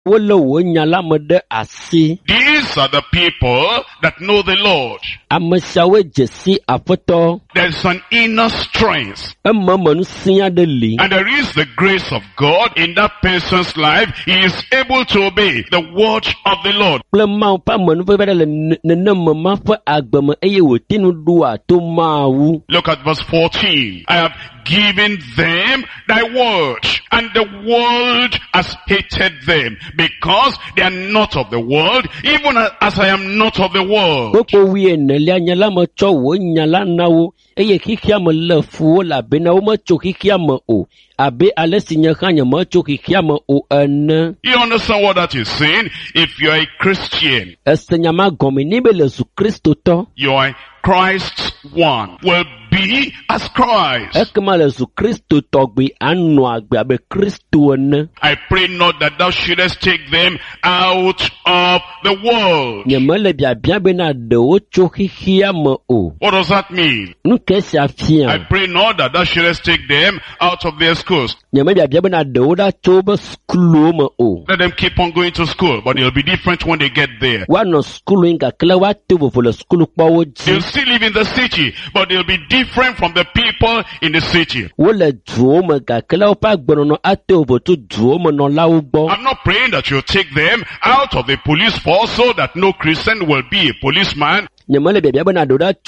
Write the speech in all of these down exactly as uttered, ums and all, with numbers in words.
wole wo nyala me de asi. These are the people that know the Lord. Amesiawe jesi afoto. There's an inner strength. Ema manu siya de li. And there is the grace of God in that person's life. He is able to obey the word of the Lord. Ple ma pa manu fe bere le nene me ma fe agbeme eye wo tinu dua to ma wu. Look at verse fourteen. I have given them thy word, and the world has hated them, because they are not of the world, even as I am not of the world. Koko wie ne lia nyala ma cho wo nyala na wo eye kikia me le fu la be na wo ma cho kikia me o abe alesi nya kanya ma cho kikia me o ene. You understand what that is saying? If you are a Christian, esenya ma gomi ni be le su Kristo to. You are Christ's one. Will be as Christ. Ekema le su Kristo to gbe anu agbe abe Kristo ene. I pray not that thou shouldest take them out of the world. Nye me le bia bia be na de wo cho kikia me o. What does that mean? Nu ke sia fia. I pray not that thou shouldest take them out of their schools. Nye me bia bia be na de wo da cho be school me o. Let them keep on going to school, but it'll be different when they get there. Wa no school inga kle wa te wo le school pa wo ji. They'll still live in the city, but they'll be different from the people in the city. Wo le duo me ga kle wo pa gbono no ate wo to duo me no la wo gbo. I'm not praying that you'll take them out of the police force so that no Christian will be a policeman. Let them remain in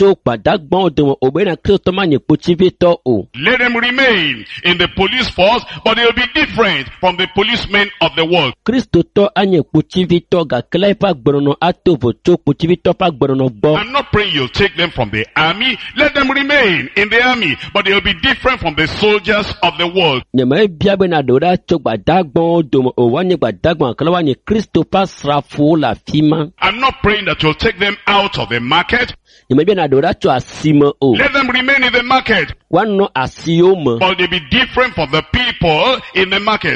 the police force, but they'll be different from the policemen of the world. I'm not praying you'll take them from the army. Let them remain in the army, but they'll be different from the soldiers of the world. I'm not praying that you'll take them out of the market. Let them remain in the market, but they'll be different from the people in the market.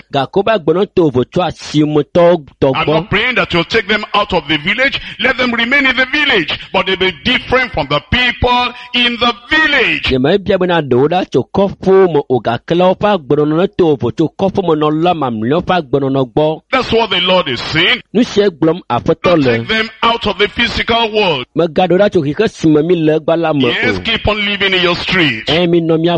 I'm not praying that you'll take them out of the village. Let them remain in the village, but they'll be different from the people in the village. That's what the Lord is saying. Don't take them out of the physical world. Yes, keep on living in your street. Keep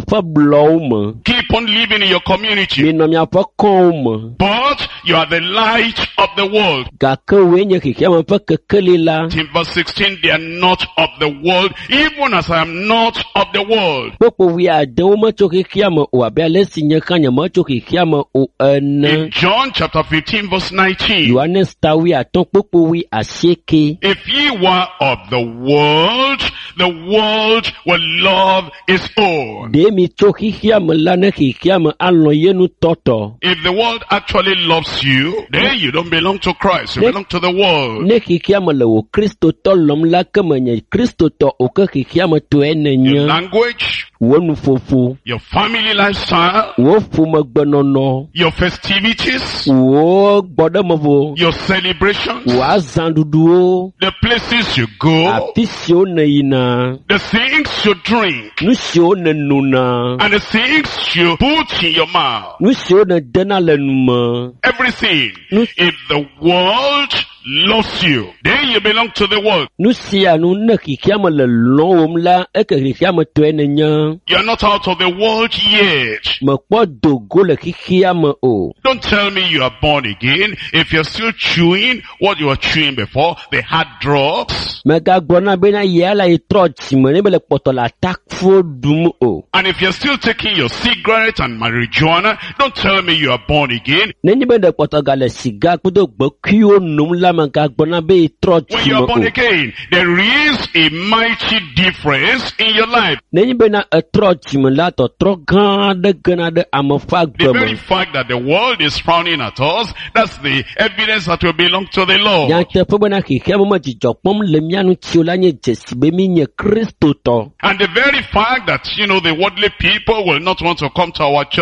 on living in your community. But you are the light of the world. In verse sixteen, they are not of the world, even as I am not of the world. In John chapter fifteen, verse nineteen. If ye were of the world, the world will love its own. If the world actually loves you, then you don't belong to Christ, you belong to the world. Your language, your family lifestyle, your festivities, your celebrations, the places you go, the things you drink, and the things you put in your mouth, everything. If the world loves you, then you belong to the world. You are not out of the world yet. Don't tell me you are born again if you're still chewing what you were chewing before, the hard drugs. And if you're still taking your cigarette and marijuana, don't tell me you are born again. When you are born again, there is a mighty difference in your life. The very fact that the world is frowning at us, that's the evidence that we belong to the Lord. And the very fact that, you know, the worldly people will not want to come to our church,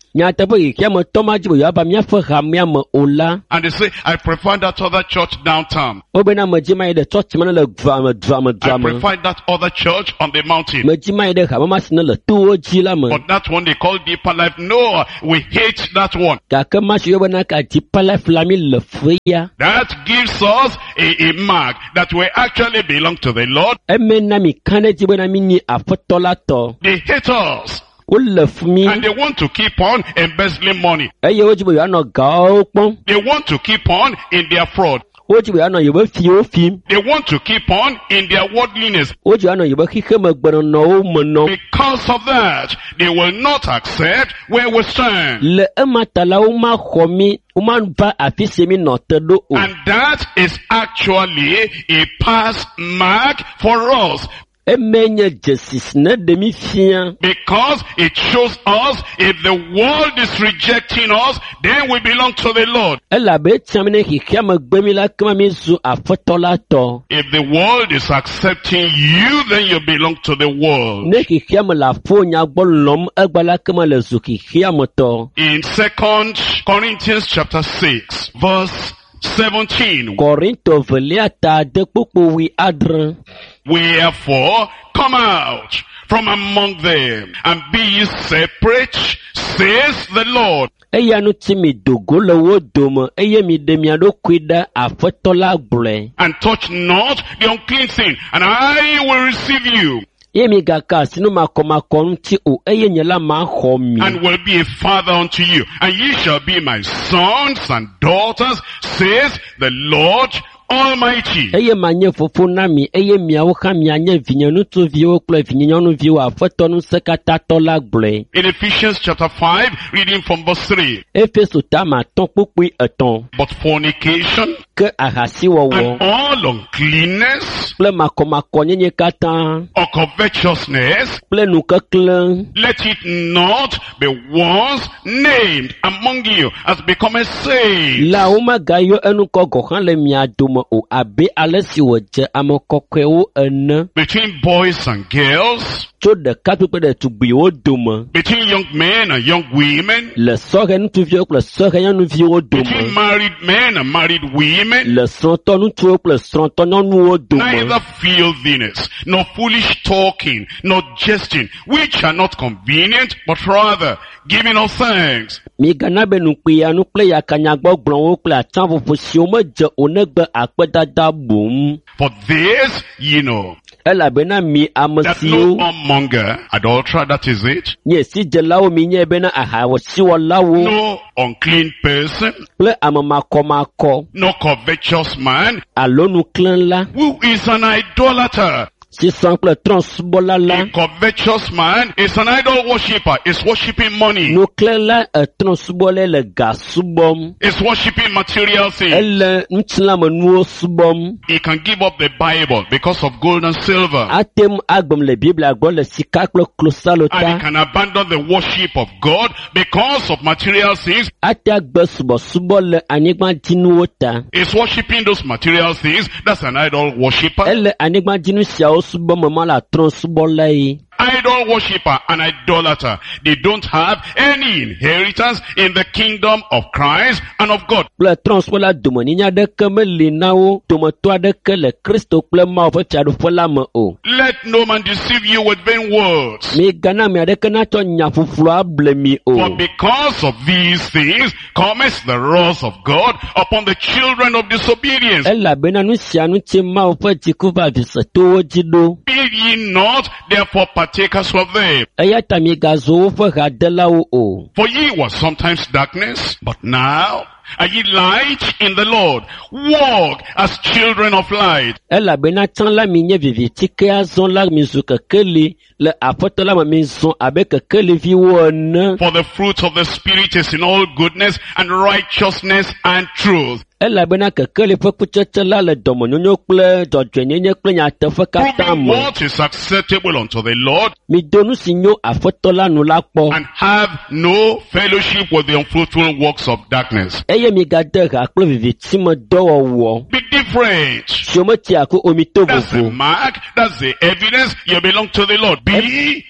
Nyateƒe xexea me tɔ ma dzi be yewoava míaƒe hamea me o la. And they say, I prefer that other church downtown. Wobena medzi ma yi ɖe tsɔtsi me ne le dua me dua me dua I me. prefer that other church on the mountain. Medzi ma yi ɖe hame ma si ne le towo dzi la me. But that one they call Deeper Life. No, we hate that one. Gake ma si yobena ka Deeper Life la mi le fea. That gives us a, a mark that we actually belong to the Lord. Eme na mi kan ɖe dzi bena mi nye aƒetɔ la tɔ. They hate us. Wole fu mi. And they want to keep on embezzling money. Eye wodzi be yewoanɔ gawo kpɔm. They want to keep on in their fraud. Wodzi be yewoanɔ yewo fiwo fim. They want to keep on in their worldliness. Wodzi yewoanɔ yewo xixe me gbenɔnɔwo me nɔ. Because of that, they will not accept where we stand. Le ema ta la woma xɔ mi, woma va afi si mi nɔ te ɖo o. And that is actually a pass mark for us. Eme nye dzesi si ne ɖe mi fia. Because it shows us if the world is rejecting us, then we belong to the Lord. Elabe etiam ne xexea me gbe mi la kema mi zu aƒetɔ la tɔ. If the world is accepting you, then you belong to the world. Ne xexea me le aƒo nyagbɔ lɔm egba la kema le zu xexea me tɔ. In Second Corinthians chapter six, verse seventeen. Korinto velia ta de kpokpo wi adre. Wherefore, come out from among them, and be ye separate, says the Lord. Eya nu ti mi dogo le wo dome, eye mi ɖe mia ɖokui ɖe aƒetɔ la gblɔe. And touch not the unclean thing, and I will receive you. Ye mi gaka sinu makɔmakɔ ŋuti o, eye nye la ma xɔ mi. And will be a father unto you, and ye shall be my sons and daughters, says the Lord Almighty. Eye ma nye fofo na mi, eye miawo hã mianye vinye ŋutsuviwo kple vinye nyɔnuviwo aƒetɔ Ŋusẽkatãtɔ la gblɔe. In Ephesians chapter five, reading from verse three. Efeso tama atɔ̃ kpukpui etɔ̃. But fornication Ke ahasiwɔwɔ and all uncleanness kple makɔmakɔ nyenye katã or covetousness, kple nukeklẽ let it not be once named among you as become a saint. la womegayɔ enukɔ gɔ hã le mia dome o abe ale si wòdze ame kɔkɔewo ene. Between boys and girls, Tso ɖekakpui kple ɖetugbiwo dome. between young men and young women, Le sɔhe ŋutsuviwo kple sɔhe nyɔnuviwo between dome. married men and married women, Le srɔ̃tɔ ŋutsuwo kple srɔ̃tɔ nyɔnuwo dome. neither filthiness, nor foolish talking, nor jesting, which are not convenient, but rather giving of thanks. Migana be nukpeyanu kple yakanyagbɔgblɔwo kple atsãƒoƒo siwo medze o negbe akpedada bom. For this ye know, Elabena mi ame that no siwo whoremonger, adulterer, that is it, nye sidzelawo mi nye bena ahawɔsiwɔlawo no unclean person, kple ame makɔmakɔ no covetous man, alo nuklẽla who is an idolater. sisɔn kple trɔ̃subɔla la. A covetous man is an idol worshipper, is worshiping money, Nuklẽla etrɔ̃subɔlae le ga subɔm. is worshiping material things. Ele ŋutilãmenuwo subɔm. He can give up the Bible because of gold and silver. Atem agbem le Biblia gbɔ le sika kple klosalo And he ta. can abandon the worship of God because of material things. Ate agbe subɔsubɔ le anyigbadzinuwo ta. Is worshiping those material things. That's an idol worshipper. Ele anyigbadzinu siawo subɔ me ma le atrɔ̃subɔlae. Idol worshipper and idolater. They don't have any inheritance in the kingdom of Christ and of God. Kple trɔ̃subɔla domeninya aɖeke meli na wo. Dometɔ aɖeke le Kristo kple Mawu ƒe fiaɖuƒe la me o. Let no man deceive you with vain words. Migana ame aɖeke natsɔ nya ƒuƒlu able mi For o. because of these things cometh the wrath of God upon the children of disobedience. Elabena nu sia nu tsi Mawu ƒe dziku va avisetowo dzi ɖo. Be ye not therefore partakers of them. Eya ta migazu woƒe hadelawo o. For ye were sometimes darkness, but now are ye light in the Lord. Walk as children of light. Elabena tsã la mi nye vivitike azɔ la mi zu kekeli le aƒetɔ la me mi zɔ abe kekeliviwo ene. For the fruit of the Spirit is in all goodness and righteousness and truth, Elabena kekeli ƒe kutsetse la le dɔmenyonyo kple dzɔdzɔenyenye kple nyateƒe katã proving me. what is acceptable unto the Lord, Mido nu si nyo aƒetɔ la nu la kpɔ. and have no fellowship with the unfruitful works of darkness. Eye migade ha kple vivitime dɔwɔwɔ. Be different. Siwo metsi aku omito That's the vovo. mark, that's the evidence you belong to the Lord. Be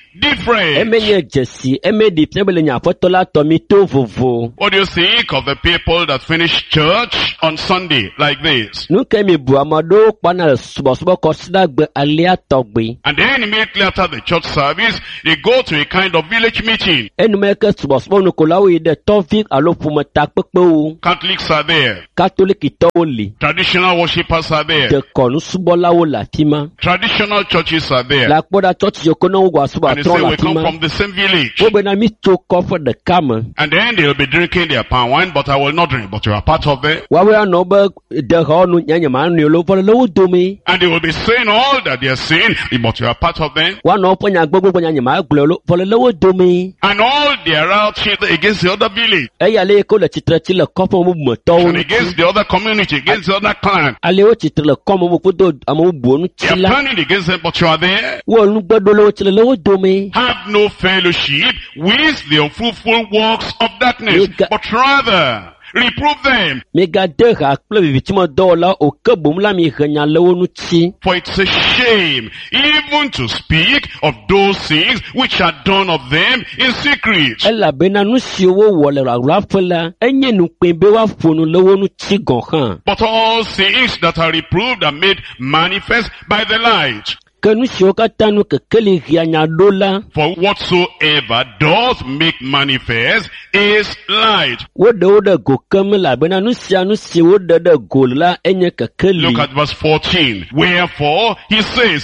different. Emenye jesi, eme di pnebele nya fotola tomi to vovo. What do you think of the people that finish church on Sunday like this? Nuke mi bu amado kwana subo subo kosida gbe alia togbe. And then immediately after the church service, they go to a kind of village meeting. Enu meke subo subo nukolawo ide tovik alo fumata pepe u. Catholics are there. Catholic itoli. Traditional worshippers are there. De konu subo lawo la tima. Traditional churches are there. La kpoda church yokono ugwa subo And they say atron la we come tima. from the same village. Obe na mi to cover the kama. And then they will be drinking their palm wine, but I will not drink. But you are part of it. Wawe anobe de honu nyanya manu lo pole lo domi. And they will be saying all that they are saying, but you are part of them. Wa no ponya gbogbo nyanya ma gble lo pole lo domi. And all they are out here against the other village. Eya le ko le titre ti le kopo mu moto. And against the other community, against the other clan. Ale o titre le komo mu foto amu bonu They are tila. planning against them, but you are there. Wo nu gbodo lo ti le lo domi. Have no fellowship with the unfruitful works of darkness, Ega- but rather reprove them. Mega de ha kple vivitimo do la o ke bom la mi henya le wo nu ti. For it's a shame even to speak of those things which are done of them in secret. Ela bena nu si wo wo le ra fela. Enye nu pe be wa fonu le wo nu ti gon han. But all things that are reproved are made manifest by the light. Ke nu si o ka tanu ke kele hia nya do la. For whatsoever doth make manifest is light. Wo de wo de go kem la bena nu si anu si wo de de go la enye ke kele. Look at verse fourteen. Wherefore he says,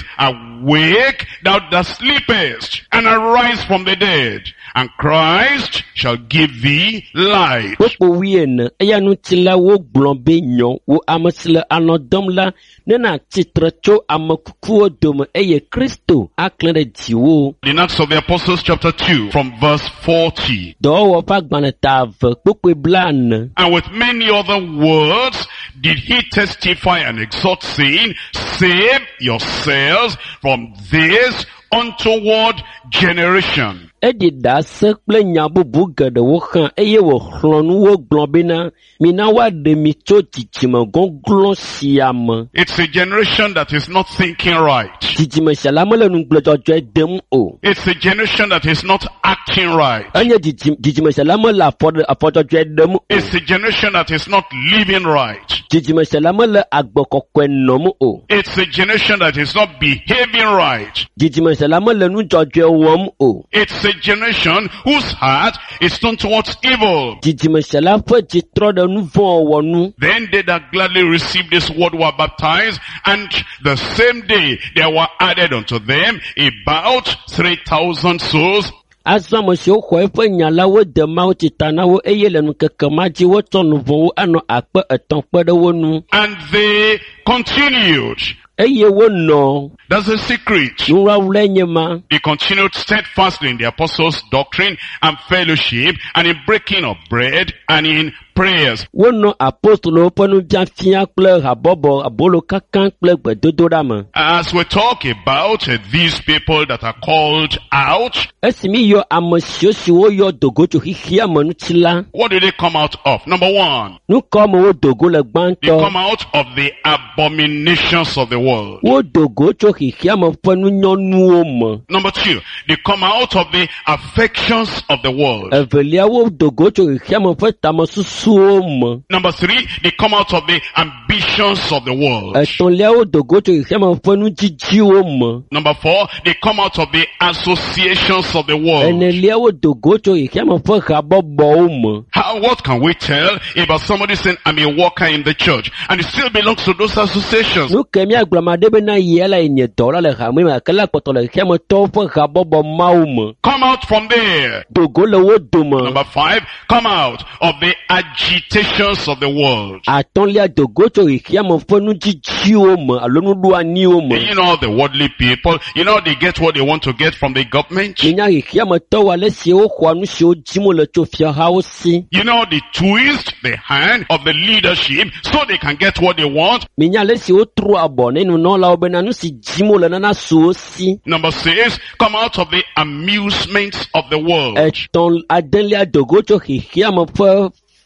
awake thou that sleepest, and arise from the dead, and Christ shall give thee light. Popo wiene, eya nu ti la wo gblon be nyon, wo amesle anodom la, nena titre cho amekuku o dome, eye Christo, aklen de diwo. In Acts of the Apostles chapter two, from verse forty. Do wo pa gbane tave, popo blan. And with many other words did he testify and exhort, saying, save yourselves from this untoward generation. Edi da se kple nya bubu gede wo khan, eye wo hlonu wo gblon bena, mina wa de mi tso jijime gonglon siame. It's a generation that is not thinking right. Jijime sialame le nu gblejojo dem o. It's a generation that is not acting right. Enye jijime jijime sialame le afode afojojo dem o. It's a generation that is not living right. Jijime sialame le agbokokwe nom o. It's a generation that is not behaving right. Jijime sialame le nu jojo wom o. It's a generation whose heart is turned towards evil. Jijime siala fe jitro de nu von wonu. Then they that gladly received this word were baptized, and the same day there were added unto them about three thousand souls. Azamo si o kho fe nyala wo de ma o titana wo eye le nu keke ma ji wo tonu von wo ano akpe eton pe de wonu. And they continued. Eye wo no. That's a secret. Nu ra wule nyema. They continued steadfastly in the apostles' doctrine and fellowship, and in breaking of bread, and in prayers. Wo no apostolo pe nu bia fia kple habobo abolo kakan kple gbedodo da me. As we talk about uh, these people that are called out, Esimi yo amesio si wo yo dogo to hihia manu tila. what do they come out of? Number one, Nu ko mo wo dogo le they gbanto. come out of the abominations of the world. Wo dogo to hihia mo fe nu nyonu o mo. Number two, they come out of the affections of the world. Evelia wo dogo to hihia mo fe tamasusu o mo. Number three, they come out of the ambitions of the world. Etonlia wo dogo to hihia mo fe nu jiji o mo. Number four, they come out of the associations of the world. Enelia wo dogo to hihia mo fe habobo o mo. How, what can we tell about somebody saying, I'm a worker in the church, and it still belongs to those associations? Nu kemi agblomade be na yela enye dola le ha me akela poto le hihia mo to fe habobo ma o mo. Come out from there. Dogo le wo doma. Number five, come out of the agitations of the world. Atonlia dogo to hihia mo fe nu jiji o mo alo nu do ani o mo. You know the worldly people, you know they get what they want to get from the government. Minya hihia mo to wa le si o kwa nu si o jimo le to fia ha o si. You know they twist the hand of the leadership so they can get what they want. Minya le si o tru abo nenu no la obena nu si jimo le nana so si. Number six, come out of the amusements of the world. Eton adelia dogo to hihia mo fe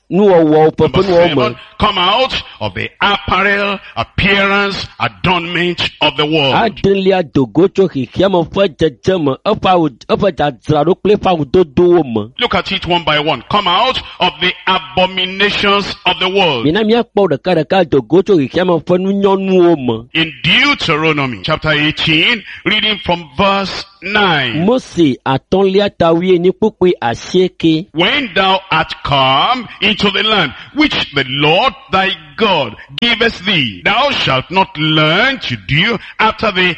nuwɔwɔ pɛpɛ Number nuwɔ me. seven, come out of the apparel, appearance, adornment of the world. Adelia dogo tso xixia me ƒe dzedze me, eƒe awu, eƒe dzadzraɖo kple eƒe awudodowo me. Look at it one by one. Come out of the abominations of the world. Mina míakpɔ ɖekaɖeka dogo tso xixia me ƒe nunyɔnuwo me. In Deuteronomy chapter eighteen, reading from verse nine. Mose atɔ̃lia tawie ni kpukpui asieke. When thou art come into the land which the Lord thy God giveth thee, thou shalt not learn to do after the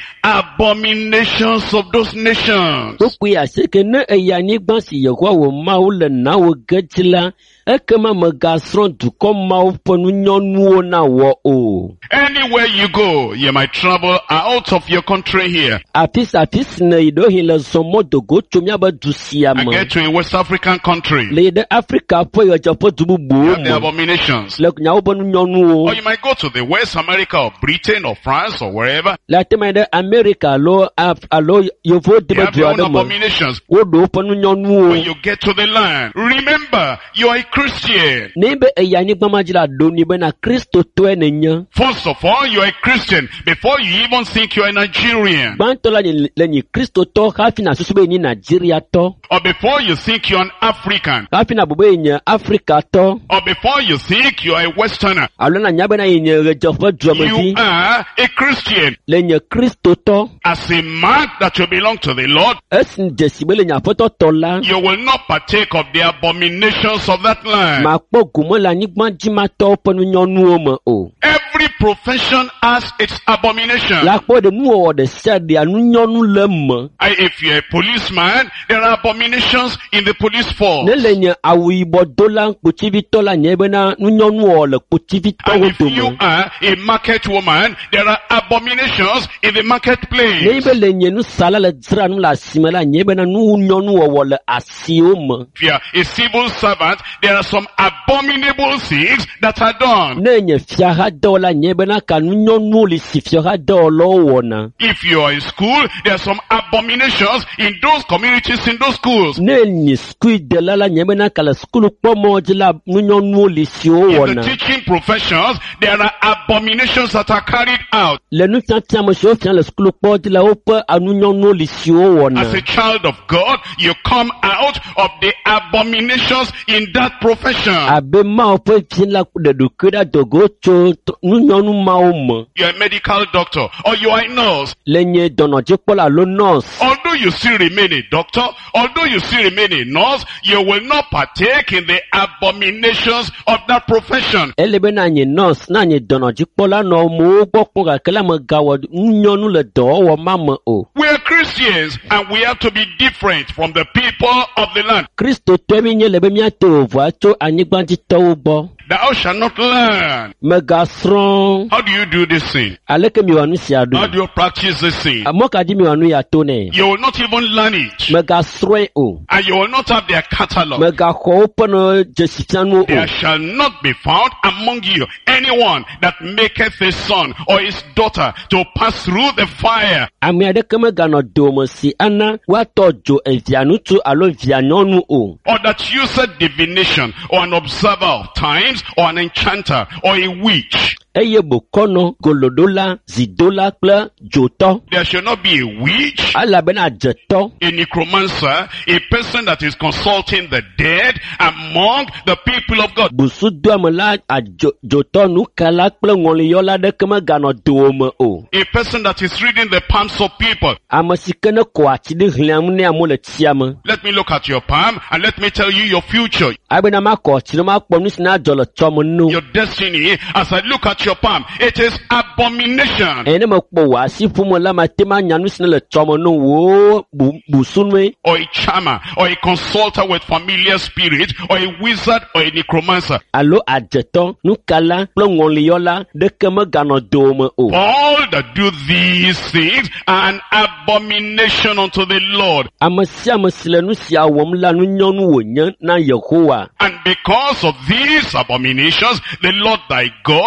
abominations of those nations. Kpukpui asieke ne eyi anyigba si Yehowa wò Mawu le na wò ge dzi la, ekema mègasrɔ̃ dukɔ mawo ƒe nunyɔnuwo na wɔ o. Anywhere you go, you might travel out of your country here Afi si afi si ne yi ɖo hin le zɔ mɔ dogo tso míabe du sia and me. get to a West African country. Le yi ɖe Afrika ƒe ɣedzeƒe du You bubuwo have the me. abominations. Le nyawo ƒe nunyɔnuwo. Or you might go to the West America or Britain or France or wherever. Le atema ɖe Amerika alo Af- alo Yevu de You be have du your own aɖe me. abominations. Woɖo woƒe When nunyɔnuwo. you get to the land, remember, you are a Christian. Ne be eyi anyigba ma dzi la ɖo ni bena kristotɔe nenye. First of all, you are a Christian before you even think you are a Nigerian. Gbãtɔ la nye le nye kristotɔ hafi na susu be nye Nigeriatɔ. Or before you think you are an African. Hafi na bobe nye Afrikatɔ. Or before you think you are a Westerner. Alo na nya bena nye ɣedzeƒe You duamevi. are a Christian. Le nye kristotɔ. As a man that you belong to the Lord, Esi dzesi be le nye aƒetɔ tɔ la. you will not partake of the abominations of that land. Makpɔ gome le anyigba dzimatɔwo ƒe nunyɔnuwo me o. Every profession has its abomination. La kpɔ ɖe nuwɔwɔ ɖe sia ɖea nunyɔnu le me. I- If you're a policeman, there are abominations in the police force. Ne le nye awu yibɔ do la kpotsivitɔ la nye bena nunyɔnuwɔ le And kpotsivitɔwo if you dome. are a market woman, there are abominations in the Ne marketplace. be le nye nusala le dzra nu le asime la nye bena nunyɔnuwɔwɔ le asiwo me. If you are a civil servant, there are some abominable things that are done. Ne nye fiaha dɔwɔla nye bena ka nunyɔnuwo li si fiaha dɔwɔlawo wɔna. If you are in school, there are some abominations in those communities, in those schools. Ne nye sukui dela la nye bena ka le sukulu kpɔmɔ dzi la nunyɔnuwo li siwo In the wɔna. teaching professions, there are abominations that are carried out. Le nufiafia me siwo fia le sukulu kpɔ dzi la woƒe anunyɔnuwo li siwo As a wɔna. child of God, you come out of the abominations in that profession. Abe Mawu ƒe vi la ɖe ɖokui ɖa dogo tso t- nunyɔnu mawo me. You're a medical doctor or you are a nurse. Le nye dɔnɔdzikpɔla alo nɔs. Although you still remain a doctor, although you still remain a nurse, you will not partake in the abominations of that profession. Ele be na nye nɔs na nye dɔnɔdzikpɔla nɔ mowo gbɔ kpɔ gake la megawɔ nunyɔnu le dɔwɔwɔ ma me o. We are Christians and we have to be different from the people of the land. Kristotɔe mi nye le be míato ovua tso anyigbadzitɔwo gbɔ. Thou shalt not learn. Megasrɔ̃. How do you do this thing? Aleke mi wɔ nu sia How do? do you practice this thing? Mɔ ka di mi wɔ nu ya to nɛ? You will not even learn it. Megasrɔ̃e o. And you will not have their catalog. Megaxɔ woƒe ne dzesifianuwo There o. shall not be found among you anyone that maketh his son or his daughter to pass through the fire. Ame aɖeke meganɔ dome si ana woatɔ dzo evia ŋutsu alo via nyɔnu o. Or that useth divination, or an observer of times, or an enchanter, or a witch. Eye bokɔnɔ, goloɖola, zidola kple dzotɔ. There shall not be a witch, Elabena dzetɔ. a necromancer, a person that is consulting the dead among the people of God. Busudoame la adzo- dzotɔ nukala kple ŋɔliyɔla ɖeke meganɔ dome o. A person that is reading the palms of people. Ame si ke ne kɔ ati ɖe hliam ne amewo le tsia me. Let me look at your palm and let me tell you your future, Abena makɔ ati ɖe makpɔ nu si na dzɔ le tsɔme no. your destiny. As I look at your palm, it is abomination. Eye ne mekpɔ wò asi ƒome la mate ma nya nu si ne le tsɔme no wo bu- busunue. Or a charmer, or a consulter with familiar spirit, or a wizard, or a necromancer. Alo adzetɔ, nukala kple ŋɔliyɔla ɖeke meganɔ dome o. All that do these things are an abomination unto the Lord. Ame sia ame si le nu sia wɔm la nunyɔnu wònye na Yehowa. And because of these abominations, the Lord thy God does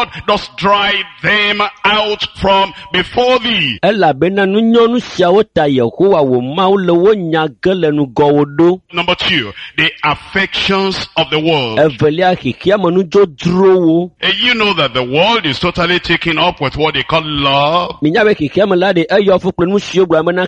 must drive them out from before thee. Elabena nu nyɔnu siawo ta Yehowa wò Mawu le wo nya ge le nugɔwo ɖo. Number two, the affections of the world. Evelia xixia me nudzodrowo. And you know that the world is totally taken up with what they call love, Minya be xixia me la de eyɔ fu kple nu siwo gblɔ bena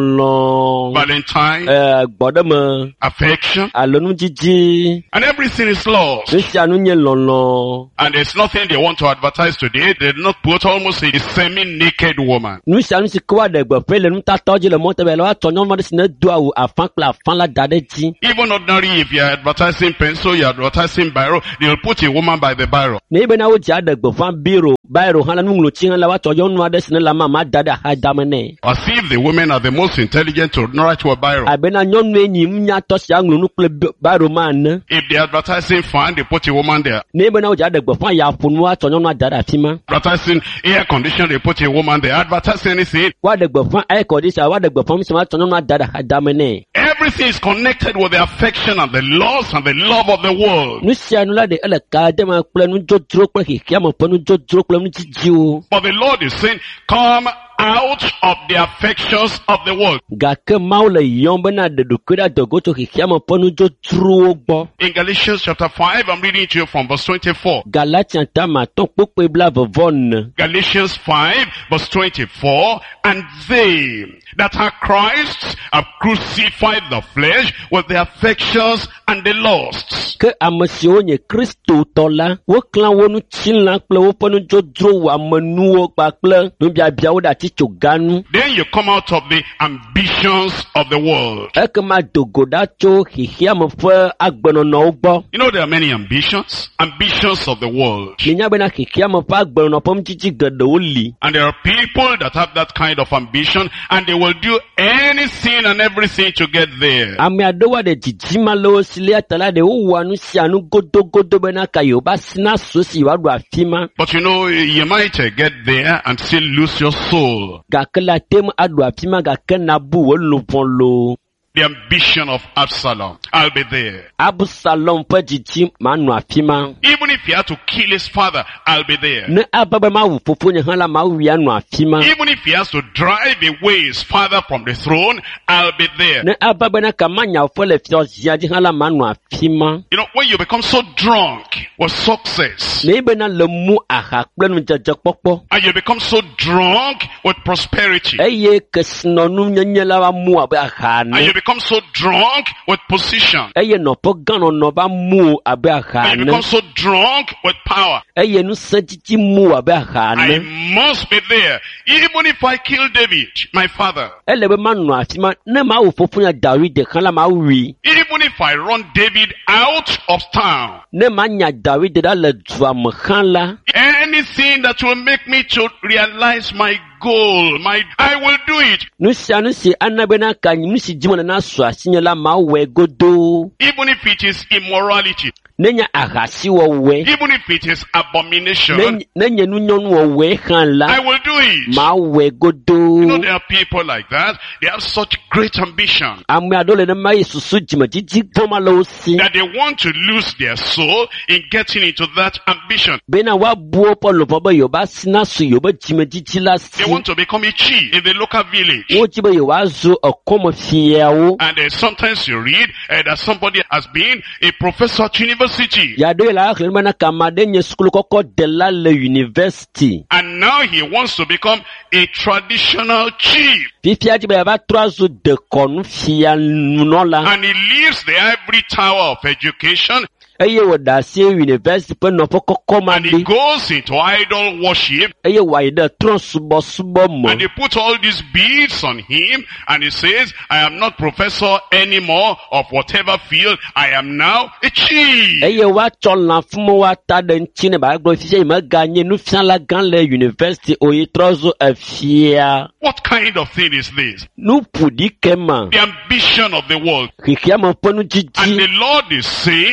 kalɔlɔ. Valentine, Eh gbɔɖeme. affection, Alo nudzidzi. and everything is lost. Nu sia nu nye lɔlɔ. And there's nothing they want to advertise today. They did not put almost a semi-naked woman. Nu sia nu si ke woaɖe gbeƒe le nutatɔ dzi le mɔtebe le woatsɔ nyɔnu aɖe si ne do awu afã kple afã la da ɖe dzi. Even ordinary, if you're advertising pencil, you're advertising biro, they'll put a woman by the biro. Ne bena wo dzi aɖe gbeƒã biro, biro hã le nuŋlɔtsi hã la woatsɔ nyɔnu aɖe si ne le ama ma da ɖe axadame nɛ. As if the women are the most intelligent to write with biro. Abena nyɔnue nyi nunyatɔ si aŋlɔ nu kple bi- biro ma ene. If they're advertising fan, they put a woman there. Ne bena wo dzi aɖe gbeƒã yaƒonu woatsɔ nyɔnua da ɖe afi ma. Advertising air conditioner, they put a woman there. Advertising anything. Woaɖe gbeƒã air conditioner, woaɖe gbeƒã nu si woatsɔ nyɔnua da ɖe axadame nɛ. Everything is connected with the affection and the loss and the love of the world. Nu sia nu la ɖe ele ka de me kple nudzodro kple xexea me ƒe nudzodro kple nudzidziwo. But the Lord is saying, come out of the affections of the world. Gake Mawu le yɔm bena ɖe ɖokui ɖe adɔgo tso xexea me ƒe nudzodrowo gbɔ. In Galatians chapter five, I'm reading to you from verse twenty-four. Galatia tame atɔ kpokpe blaeve ne. Galatians five, verse twenty-four, and they that are Christ's have crucified the flesh with the affections and the lusts. Ke ame siwo nye Kristotɔ la, woklã wo nutsila kple woƒe nudzodro wɔ amenuwo kpakple nubiabiawo ɖe atitsoganu. Then you come out of the ambitions of the world. Ekema do go ɖa tso xexea me ƒe agbenɔnɔwo gbɔ. You know there are many ambitions, ambitions of the world. Minya bena xexea me ƒe agbenɔnɔ ƒe nudzidzi geɖewo li. And there are people that have that kind of ambition and they will do anything and everything to get there. Ame aɖewo ɖe dzidzima le wo si lia ta la ɖe wowɔa nu sia nu godogodo bena ka yewoba sina so si yewoaɖo afi ma. But you know, you might uh, get there and still lose your soul. Gake la te me aɖo afi ma gake nabu wo lobɔ loo. The ambition of Absalom. I'll be there. Absalom ƒe dzidzi manɔ afi ma. Even if he had to kill his father, I'll be there. Ne aba be mawu fofonye hã la mawu ya nɔ afi ma. Even if he has to drive away his father from the throne, I'll be there. Ne aba be na ka manyawo le fiazia dzi hã la manɔ afi ma. You know, when you become so drunk with success, Ne be na le mu aha kple nudzedze kpɔkpɔ. and you become so drunk with prosperity, Eye kesinɔnu nyenye la va mu abe aha and you ne. become so drunk with position, Eye nɔƒe gãnɔnɔ va mu abe aha and you ne. become so drunk with power, Eye nusẽdzidzi mu abe aha I ne. must be there. Even if I kill David, my father, Ele be manɔ afi ma ne mawu fofonya David hã la mawui. even if I run David out of town, Ne manya David ɖa le dua me hã la. anything that will make me to realize my goal, my, I will do it. Nu sia nu si ana bena ka nu si dzi me le na sɔ asinye la mawɔe godoo. Even if it is immorality, Ne nye ahasiwɔwɔe. even if it is abomination, Ne ne nye nunyɔnuwɔwɔe hã I la. will do it. Mawɔe You know, godoo. there are people like that. They have such great ambition Ame aɖewo le nema ye susu dzimedzidzi gbɔma le wo si. that they want to lose their soul in getting into that ambition. Bena woabu woƒe lɔƒɔ be yewoba sina su yewobe dzimedzidzi la They si. want to become a chief in the local village. Wodzi be yewoazu ekɔmefiawo. And uh, sometimes you read uh, that somebody has been a professor at university. Yaɖo ye le axlẽ bena ka ame aɖe nye sukulu kɔkɔ ɖela le university. And now he wants to become a traditional chief. Fifia dzi be yava trɔ azu dekɔnu fia nunɔla. And he leaves the ivory tower of education Eye wòɖe asi university ƒe nɔƒe kɔkɔ ma and he ɖi. goes into idol worship. Eye wòayi ɖe trɔ̃subɔsubɔ And me. they put all these beads on him and he says, I am not professor anymore of whatever field. I am now a chief. Eye woatsɔ lãfume woata ɖe ŋuti ne ba gblɔ fifia yi meganye nufiala gã le university oyi trɔ zu efia. What kind of thing is this? Nu ƒoɖi ke ma. The ambition of the world. Xexea me ƒe And nudzidzi. the Lord is saying,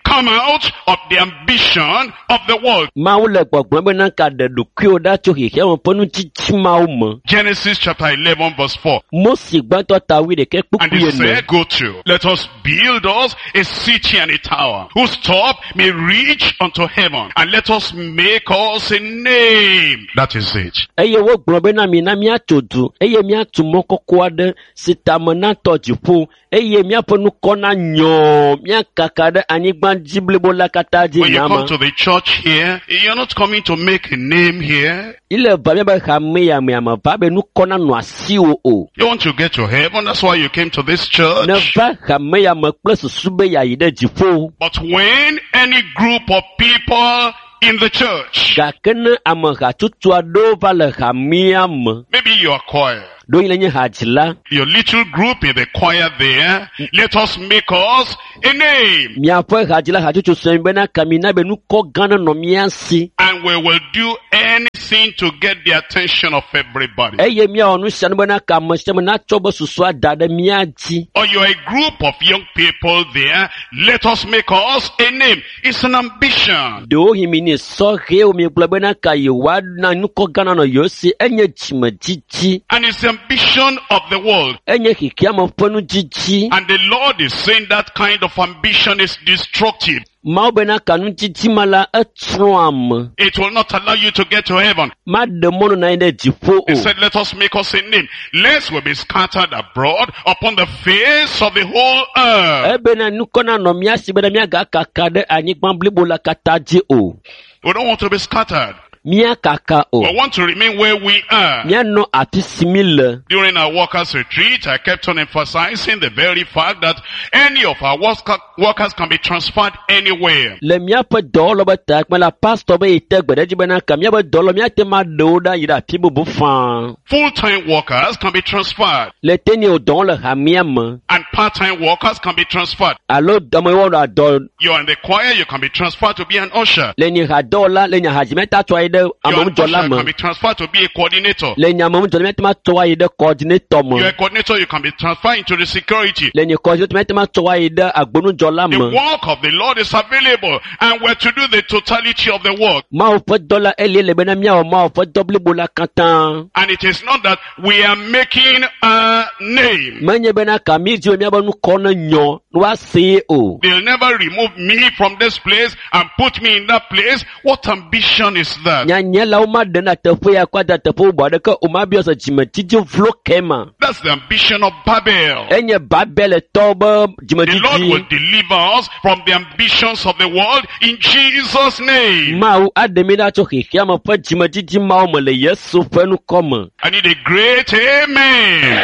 come out of the ambition of the world. Mawu le gbɔgblɔm be na ka ɖe ɖokuiwo ɖa tso xexea me ƒe nutsitsi mawo me. Genesis chapter eleven verse four. Mose gbãtɔ ta wi ɖeke And kpukpui he ene. said, go to, let us build us a city and a tower, whose top may reach unto heaven, and let us make us a name. That is it. Eye wogblɔ be na mi na míatso du, eye míatu mɔ kɔkɔ aɖe si tame natɔ dziƒo, eye míaƒe nukɔ na nyɔ, míakaka ɖe anyigba dzi blibo la katã dzi When you come nyama. to the church here, you're not coming to make a name here. Ile va míabe hame ya me ame va be nukɔ na nɔ asiwo o. You want to get to heaven, that's why you came to this church. Ne va hame ya me kple susu be yeayi ɖe dziƒo. But when any group of people in the church, Gake ne ame hatsotso aɖewo va le hamea me, maybe you are choir, ɖo yi le nye hadzila, your little group in the choir there, let us make us a name. miaƒe hadzila hatsotso sɔ bena kami na be nukɔ gã aɖe nɔ mía si. And we will do anything to get the attention of everybody. Eye míawɔ nu sia nu bena ka ame sia ame natsɔ be susua da ɖe mía dzi. Or you are a group of young people there, let us make us a name. It's an ambition. Ɖewo mi ni sɔhewo mi gblɔ bena ka yewoa na nukɔ gã nɔ yewo si, enye dzimedzidzi, And it's the ambition of the world. enye xexea me ƒe nudzidzi. And the Lord is saying that kind of ambition is destructive. Mawo bena ka nudzidzi ma la etrɔ ame. It will not allow you to get to heaven. Maɖe mɔnu na anyi ɖe dziƒo He o. said, let us make us a name, lest we be scattered abroad upon the face of the whole earth. Ebena nukɔ na nɔ mía si bena míagakaka ɖe anyigba blibo la katã dzi o. We don't want to be scattered. Míakaka o. We want to remain where we are. Míanɔ afi si mi le. During our workers' retreat, I kept on emphasizing the very fact that any of our worker- workers can be transferred anywhere. Le míaƒe dɔwɔlɔ be takpe la pastor be yi te gbe ɖe dzi bena ka míaƒe dɔwɔlɔ míate ma ɖewo ɖa yi ɖe afi bubu fãa. Full-time workers can be transferred. Le teni wo dɔwɔm le hamea me. And part-time workers can be transferred. Alo amewo wɔ dɔ You are in the choir, you can be transferred to be an usher. le nyahadɔwɔla le nyahadzimeta tɔ ayi ɖe You are an amemdzɔla usher, you me. can be transferred to be a coordinator. Le nyamemdzɔla míate ma tɔ ayi ɖe coordinator You are me. a coordinator, you can be transferred into the security. Le nye coordinator míate ma tɔ ayi ɖe agbonudzɔla The me. work of the Lord is available, and we're to do the totality of the work. Mawo ƒe dɔ la elie le bena míawɔ Mawo ƒe dɔ blibo la katã. And it is not that we are making a name. Menye bena ka mi dzi be míabe nukɔ ne nyɔ ne woasee o. They'll never remove me from this place and put me in that place. What ambition is that? Nyanyelawo ma ɖe na teƒe ya kɔ da teƒe bubu aɖeke o ma biɔ se dzimedzidzi vlo kema. That's the ambition of Babel. Enye Babeletɔwo be The Lord will dzimedzidzi. deliver us from the ambitions of the world in Jesus' name. Mawu aɖe mi ɖa tso xexea me ƒe dzimedzidzi mawo me le Yesu ƒe nukɔ me. I need a great amen.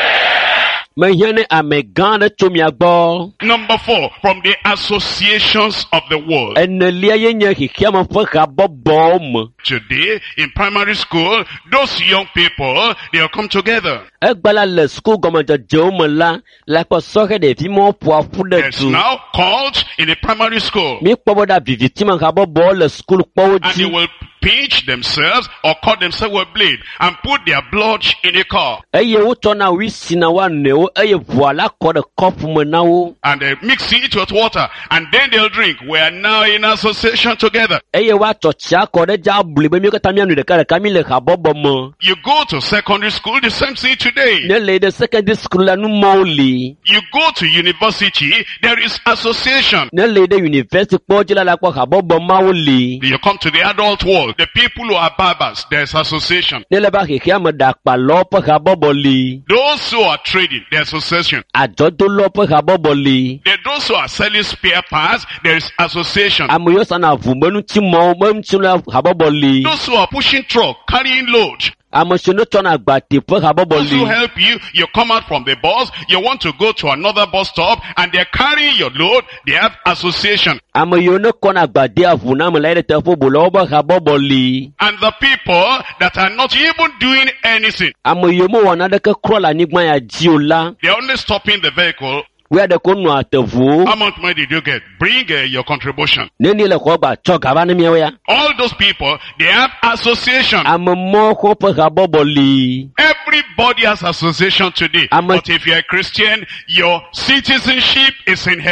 Mehiã ne ame gã aɖe tso mia gbɔ. Number four, from the associations of the world. Enelia ye nye xexea me ƒe habɔbɔwo me. Today, in primary school, those young people, they'll come together. Egbe la le suku gɔmedzedzewo me la, le kpɔ sɔhe ɖevi mawo ƒoa ƒu ɖe There's du. now cult in the primary school. Mi kpɔ be ɖa vivitime habɔbɔwo le sukulu kpɔwo And they dzi. will pinch themselves or cut themselves with blade and put their blood in a cup. Eye wotsɔ na wi si na wa nɔewo eye ʋua la kɔ ɖe kɔpu me na wo. And they mix it with water. And then they'll drink. We are now in association together. Eye woatsɔ tsia kɔ ɖe dza bli be mi katã mianu ɖeka ɖeka mi le habɔbɔ me. You go to secondary school, the same thing today. Ne le ɖe secondary school la numɔwo li. You go to university, there is association. Ne le ɖe university kpɔ dzi la la kpɔ habɔbɔ mawo li. You come to the adult world, the people who are barbers, there's association. Ne le va xexea me ɖakpalɔwo ƒe habɔbɔ li. Those who are trading, there's association. Adzɔdolawo ƒe habɔbɔ li. There those who are selling spare parts, there is association. Ame yiwo sana ʋu be ŋutimɔwo be ŋuti la habɔbɔ li. Those who are pushing truck, carrying load. Ame siwo ne tsɔna agbate ƒe habɔbɔ Those who li. help you, you come out from the bus, you want to go to another bus stop, and they're carrying your load, they have association. Ame yiwo ne kɔna agbade avu na ame la yi ɖe teƒe bu le woƒe habɔbɔ li. And the people that are not even doing anything, Ame yiwo mewɔ naneke krɔ le anyigba ya dzi o la, they're only stopping the vehicle. woe ɖe ko nɔ ateʋuwo. How much money did you get? Bring uh, your contribution. Ne ni le xɔ gba tsɔ gava ne miawo ya. All those people, they have association. Ame mɔ xɔ ƒe habɔbɔ li. Everybody has association today. I'm a- But if you're a Christian, your citizenship is in heaven.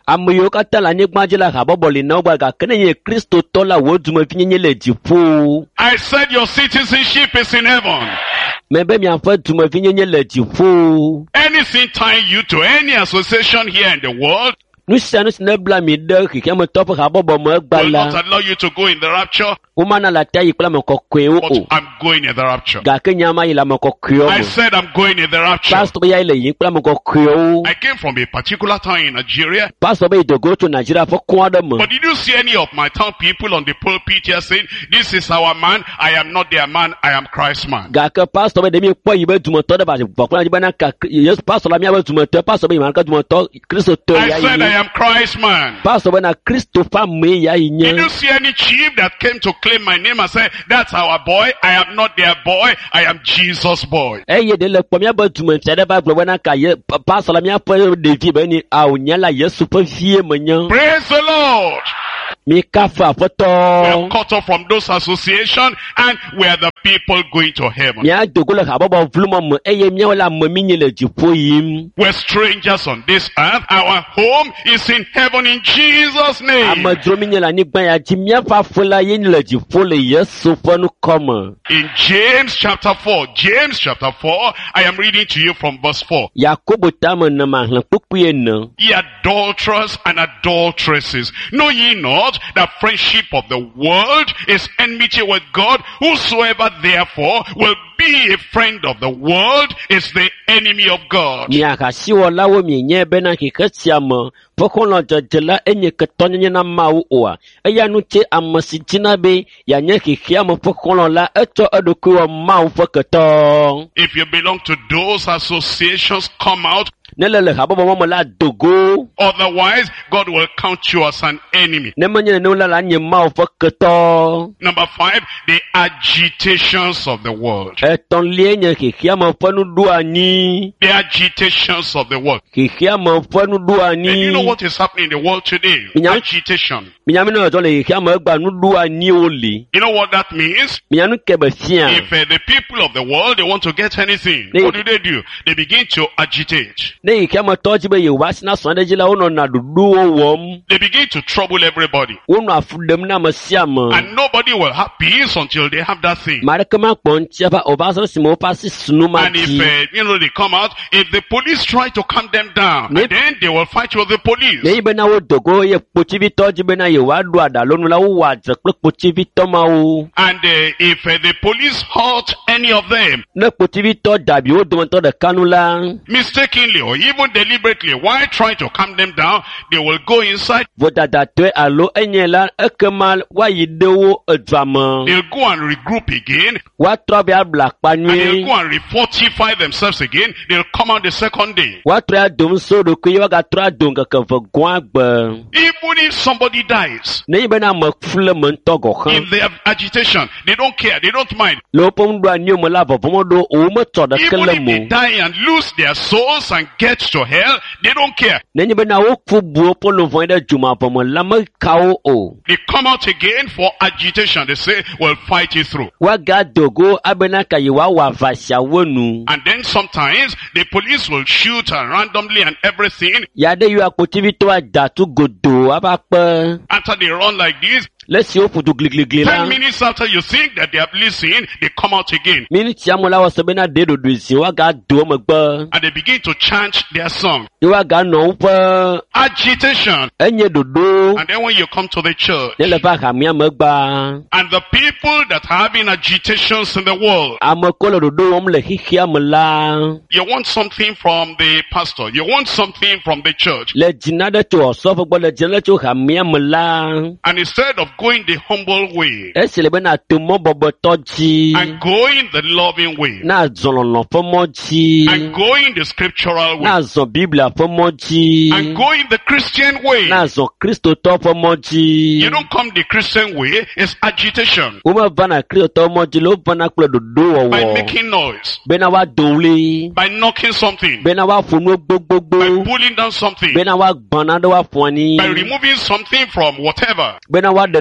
ame yiwo katã le anyigba dzi le habɔbɔ li na wogba gake ne nye kristotɔ la wò dumevi nye le dziƒo. I said your citizenship is in heaven. Mebe miaƒe dumevi nye le dziƒo. Anything tying you to any association here in the world Nu sia nu si ne bla mi ɖe xixiametɔ ƒe habɔbɔ me egba will not la, allow you to go in the rapture, womana le atea yi kple ame kɔkɔewo but o. I'm going in the rapture. Gake nyama yi le ame kɔkɔewo I me. said I'm going in the rapture. Pastor be ya yi le yi kple ame kɔkɔewo. I came from a particular town in Nigeria, Pastor be yi dogo tso Nigeria ƒe kɔ aɖe me. but did you see any of my town people on the pulpit here saying, this is our man, I am not their man, I am Christ's man? Gake pastor be ɖe mi kpɔ yi be dumetɔ ɖe ba vɔkpɔna dzi bena ka Yesu pastor la miabe dumetɔ, pastor be yi ma ke dumetɔ kristotɔ I ya said I yi. am Christ's man. Pastor be na Kristo ƒe ame ya yi Did you nye. see any chief that came to claim my name and said, that's our boy, I am not their boy, I am Jesus' boy? Eye ɖe le kpɔ miabe dumefia ɖe va gblɔ bena ka ye pastor la miaƒe ɖevi be ni awo nye la Yesu ƒe vie menye. Praise the Lord. Mi kafa We are aƒetɔ. cut off from those associations and we are the people going to heaven. Mia dogo le habɔbɔ vlumɔ me eye miawo le ame mi nye le dziƒo yim. We're strangers on this earth. Our home is in heaven in Jesus' name. Amedzro mi nye le anyigba ya dzi, miaƒe aƒe la ye nye le dziƒo le Yesu ƒe nukɔme. In James chapter four, James chapter four, I am reading to you from verse four. Yakobo tame ne mahlẽ kpukpui ene. Ye adulterers and adulteresses, know ye not that friendship of the world is enmity with God? Whosoever therefore will be a friend of the world is the enemy of God. Miahasiwɔlawo mienye bena xexe sia me ƒe xɔlɔ̃dzedze la enye ketɔnyenye na Mawu oa. Eya nu tse ame si dzina be yeanye xexea me ƒe xɔlɔ̃ la etsɔ eɖokui wɔ Mawu ƒe ketɔ. If you belong to those associations, come out. Ne le le habɔbɔ mɔ me la dogo. Otherwise, God will count you as an enemy. Ne menye nenema la la nye Mawu ƒe ketɔ. Number five, the agitations of the world. Etɔ̃lia nye xexea me ƒe nuɖoanyi. The agitations of the world. Xexea me ƒe And you know nuɖoanyi. what is happening in the world today? Yeah. Agitation. Minyanu ne zɔ le xexea me egba nuɖoanyiwo li. You know what that means? Minyanu ke be fia. If uh, the people of the world, they want to get anything, Yeah. what do they do? They begin to agitate. Ne xexea me tɔ dzi be yewoa si na srɔ̃ ɖe dzi la wonɔna ɖoɖowo wɔm. They begin to trouble everybody. Wonɔ afu ɖem na ame sia ame. And nobody will have peace until they have that thing. Ame aɖeke makpɔ ŋuti ava o va sɔ ɖe esime woƒe asi sinu ma And if, dzi. uh, you know, they come out, if the police try to calm them down, Yeah. and then they will fight with the police. Ne yi bena wo dogo ye kpotsivitɔ dzi bena yewoa ɖo aɖalonu la wowɔ adze kple kpotsivitɔ mawo. And uh, if uh, the police hurt any of them, Ne kpotsivitɔ dabi wo dometɔ ɖeka nu la, mistakenly or even deliberately, while trying to calm them down, they will go inside, vodadatɔe alo enye la ekema woayi ɖe wo edua me. they'll go and regroup again, Woatrɔ be abla akpa and they'll nyuie. go and refortify themselves again. They'll come out the second day. Woatrɔ adom so ɖokui ye woagatrɔ ado ŋkeke ve gɔ̃ agbe. Even if somebody dies Ne yi bena ame fu le me ŋutɔ gɔ in xã. their agitation, they don't care, they don't mind. Le woƒe nuɖoanyiwo me la vɔvɔm ɖo o metsɔ ɖeke Even le if they mo. die and lose their souls and get to hell, they don't care. Nenye bena woku bu woƒe lovɔ̃e ɖe dzomavɔ me la mekawo o. They come out again for agitation. They say, we'll fight it through. Woagado go abena ka yewoawɔ avasiawo nu. And then sometimes the police will shoot uh, randomly and everything. Ya ɖe yiwo akpotivitɔwo adatu godoo ava kpe. After they run like this, Le si wo ƒodo gligligli ten la. minutes after you think that they have listened, they come out again. Miniti ame la wɔ se bena ɖe ɖoɖoe zi woagado megbe. And they begin to chant their song. Ye woaganɔ woƒe Agitation. enye ɖoɖo. And then when you come to the church, Ne le va hamia megba. and the people that are having agitations in the world, Ame ko le ɖoɖo wɔm le xixia me la. you want something from the pastor, you want something from the church. Le dzina ɖe tso ɔsɔfo gbɔ, le dzina ɖe tso hamia me la. And instead of going the humble way Esi le bena to mɔ bɔbɔtɔ dzi. and going the loving way Na zɔ lɔlɔ ƒe mɔ dzi. and going the scriptural way Na zɔ Biblia ƒe mɔ dzi. and going the Christian way, Na zɔ Kristotɔ ƒe mɔ dzi. you don't come the Christian way, it's agitation Womeva na Kristotɔ mɔ dzi le wovana kple ɖoɖo by wɔwɔ. making noise, Bena woado ɣli. by knocking something, Bena woaƒo nu by gbogbogbo. pulling down something, Bena woagbã naɖe woaƒo anyi. by removing something from whatever. Bena woaɖe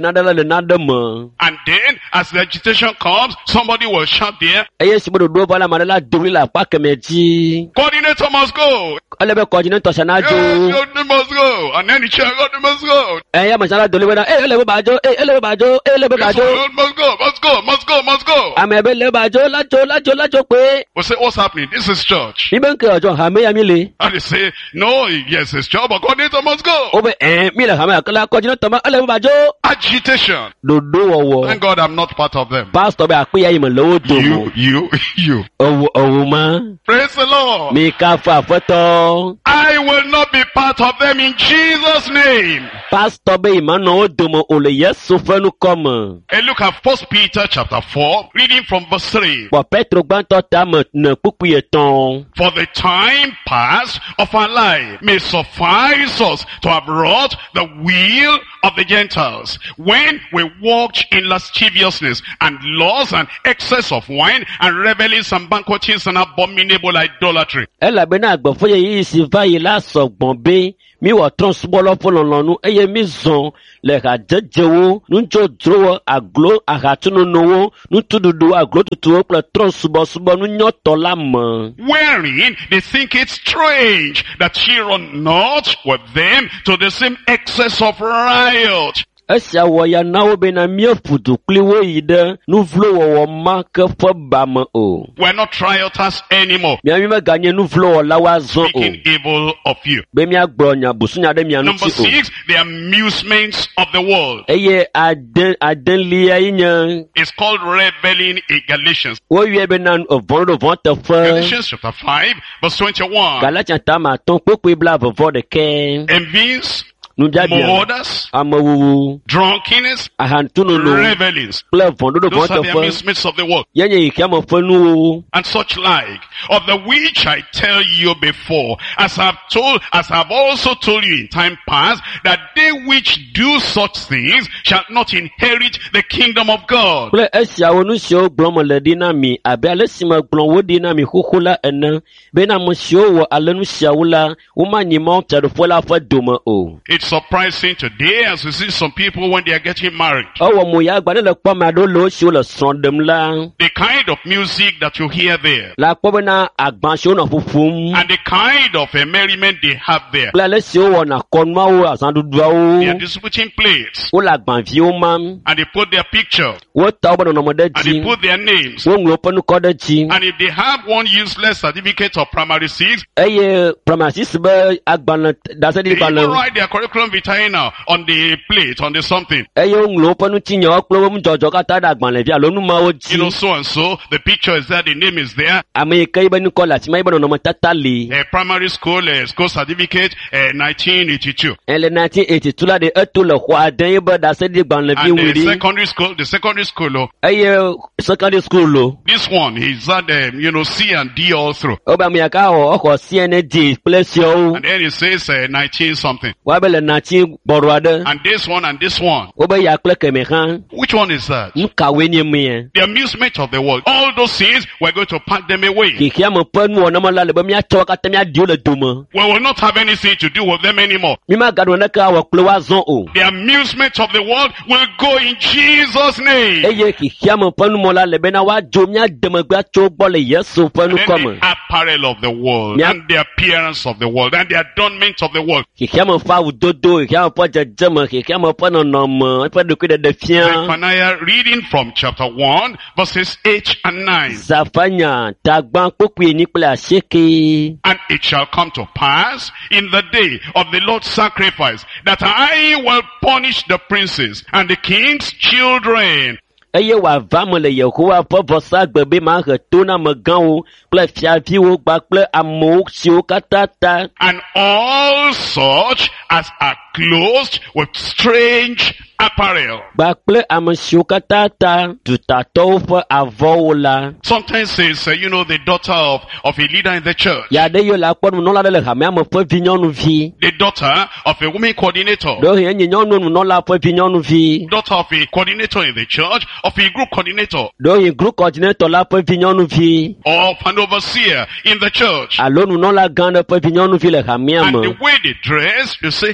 nane le le nane me. And then, as the agitation comes, somebody will shout there, Eye si bodo do bala mane la duri la pa kemeji. coordinator must go. Ele be coordinator sana Yes, jo. you must go. And then the chair, God, you must go. Eye masala dole we na eh ele be bajo, eh ele be bajo, eh ele be Yes, bajo. God, must go, must go, must go, must go. Ame be le bajo la jo la jo la jo pe. We say, what's happening? This is church. Mi ben ke ojo ha me ya mi le. And they say, no, yes, it's church, but coordinator must go. O be eh mi le ha me akala coordinator ma ele be bajo. Agitation. Do do wo. Thank God I'm not part of them. Pastor be akpe ya yi me lo do You, mo. you, you. Owo owo ma. Praise the Lord. Mi ka fa foto. I will not be part of them in Jesus' name. Pastor be imano o do mo o le Yesu fe nu come. And look at First Peter chapter four, reading from verse three. Bo Petro gbanto ta mo na pupu eton. For the time past of our life may suffice us to have wrought the will of the Gentiles, when we walked in lasciviousness and lust and excess of wine and revelings and banquetings and abominable idolatry. Ela be na agbo foye yi si va yi la so gbon be. Mi wo transbolo polonlonu eye mi zon le ga jejewo nu jo drowo aglo agatunu nowo nu tududu aglo tutuwo ple transbo subo nu nyoto la mo. Wherein they think it strange that ye run not with them to the same excess of riot. Esia wo ya nawo be na mi fudu kliwo yi de nu vlo wo wo ma ke fo ba mo o. We're not rioters anymore, Mi ami me ganye nu vlo wo la wa zon o. speaking evil of you. Be mi agbo nya busunya de mi anu Number ti o. six, the amusements of the world. Eye aden aden liya yi nya. It's called rebelling in Galatians. Wo wie be na ovon do von te fe. Galatians chapter five, verse twenty-one. Galatian ta ma ton popo bla vo de ken. Envies, Nu jabia. murders, Amawu. drunkenness, Ahantunu no. revelings. Ple von do von Those are te the fe. amusements of the world. Yenye ikiamo fe nu. And such like, of the which I tell you before, as I've told, as I've also told you in time past, that they which do such things shall not inherit the kingdom of God. Ple esia wo nu sio gblo mo le di na mi. Abe ale si mo gblo wo di na mi kukula ene. Be na mo sio wo ale nu sia wula. Wo ma ni mo te do fo la fo do mo o. It's surprising today as we see some people when they are getting married. Owo mo ya gba ne le kpo ma do lo si wo le son dem la. The kind of music that you hear there, La kpo be na agban si wo na fufum. and the kind of uh, merriment they have there. Ple ale si wo na konma wo asan dudua They are wo. distributing plates, Wo la agban vi wo mam. and they put their picture, Wo ta wo no mo de and they ji. put their names. Wo nglo pe nu ko de ji. And if they have one useless certificate of primary six, Eye pramasis be agban da se they di ba even le. write their curriculum vitae now on the plate, on the something. Eye nglo pe nu ti yan oklo mu jojo ka ta da agban le vi alo nu ma wo You know, ji. so and so, the picture is there, the name is there. Ame kai be nu ko la ti mai be no mo tata le. Uh, primary school, uh, school certificate, uh, nineteen eighty-two. En le nineteen eighty-two la de eto le kwa den be da se di agban le vi And the wuri. secondary school, the secondary school, oh, Eye secondary school lo. this one, he's had, um, you know, C and D all through. Oba mi aka o oko C N D place yo. And then it says uh, nineteen something. Wa be le nineteen borwade. And this one and this one. Oba ya kle ke me kan. Which one is that? Nka we ni mi. The amusement of the world. All those things, we're going to pack them away. Ki kia mo pe nu o na mo la le be mi a to ka te mi a dio le dumo. We will not have anything to do with them anymore. Mi ma gado na ka wa kle wa zon o. The amusement of the world will go in Jesus' name. Eye ki kia mo pe nu mo la le be na wa jo mi a de mo gba to gbo le Yesu pe nu And ko then mo. the apparel of the world, Yeah. and the appearance of the world, and the adornment of the world. Ki kia mo fa u dodo, ki kia mo po jeje mo, ki kia mo po no no mo, pe de ku de de fian. Zephaniah reading from chapter one, verses eight and nine. Zafanya tagban poku ni pele aseke. And it shall come to pass in the day of the Lord's sacrifice that I will punish the princes and the king's children. Eye wa va mo le Yehowa po vosa gbebe ma he to na me gan wo, ple fiavi wo gba ple amo si wo katata. And all such as are clothed with strange apparel. Gba ple amo si wo katata, tutato fo avo wo la. Sometimes it's, uh, you know, the daughter of, of a leader in the church. Ya de yo la kpo no la de le ha me amo fo vi nyonu vi. The daughter of a woman coordinator. Do he nyi nyonu no la fo vi nyonu vi. Daughter of a coordinator in the church, of a group coordinator, Do he group coordinator la fo vi nyonu vi. of an overseer in the church. Alo nu no la gan de fo vi nyonu vi le ha me And the amo. way they dress, you say, are you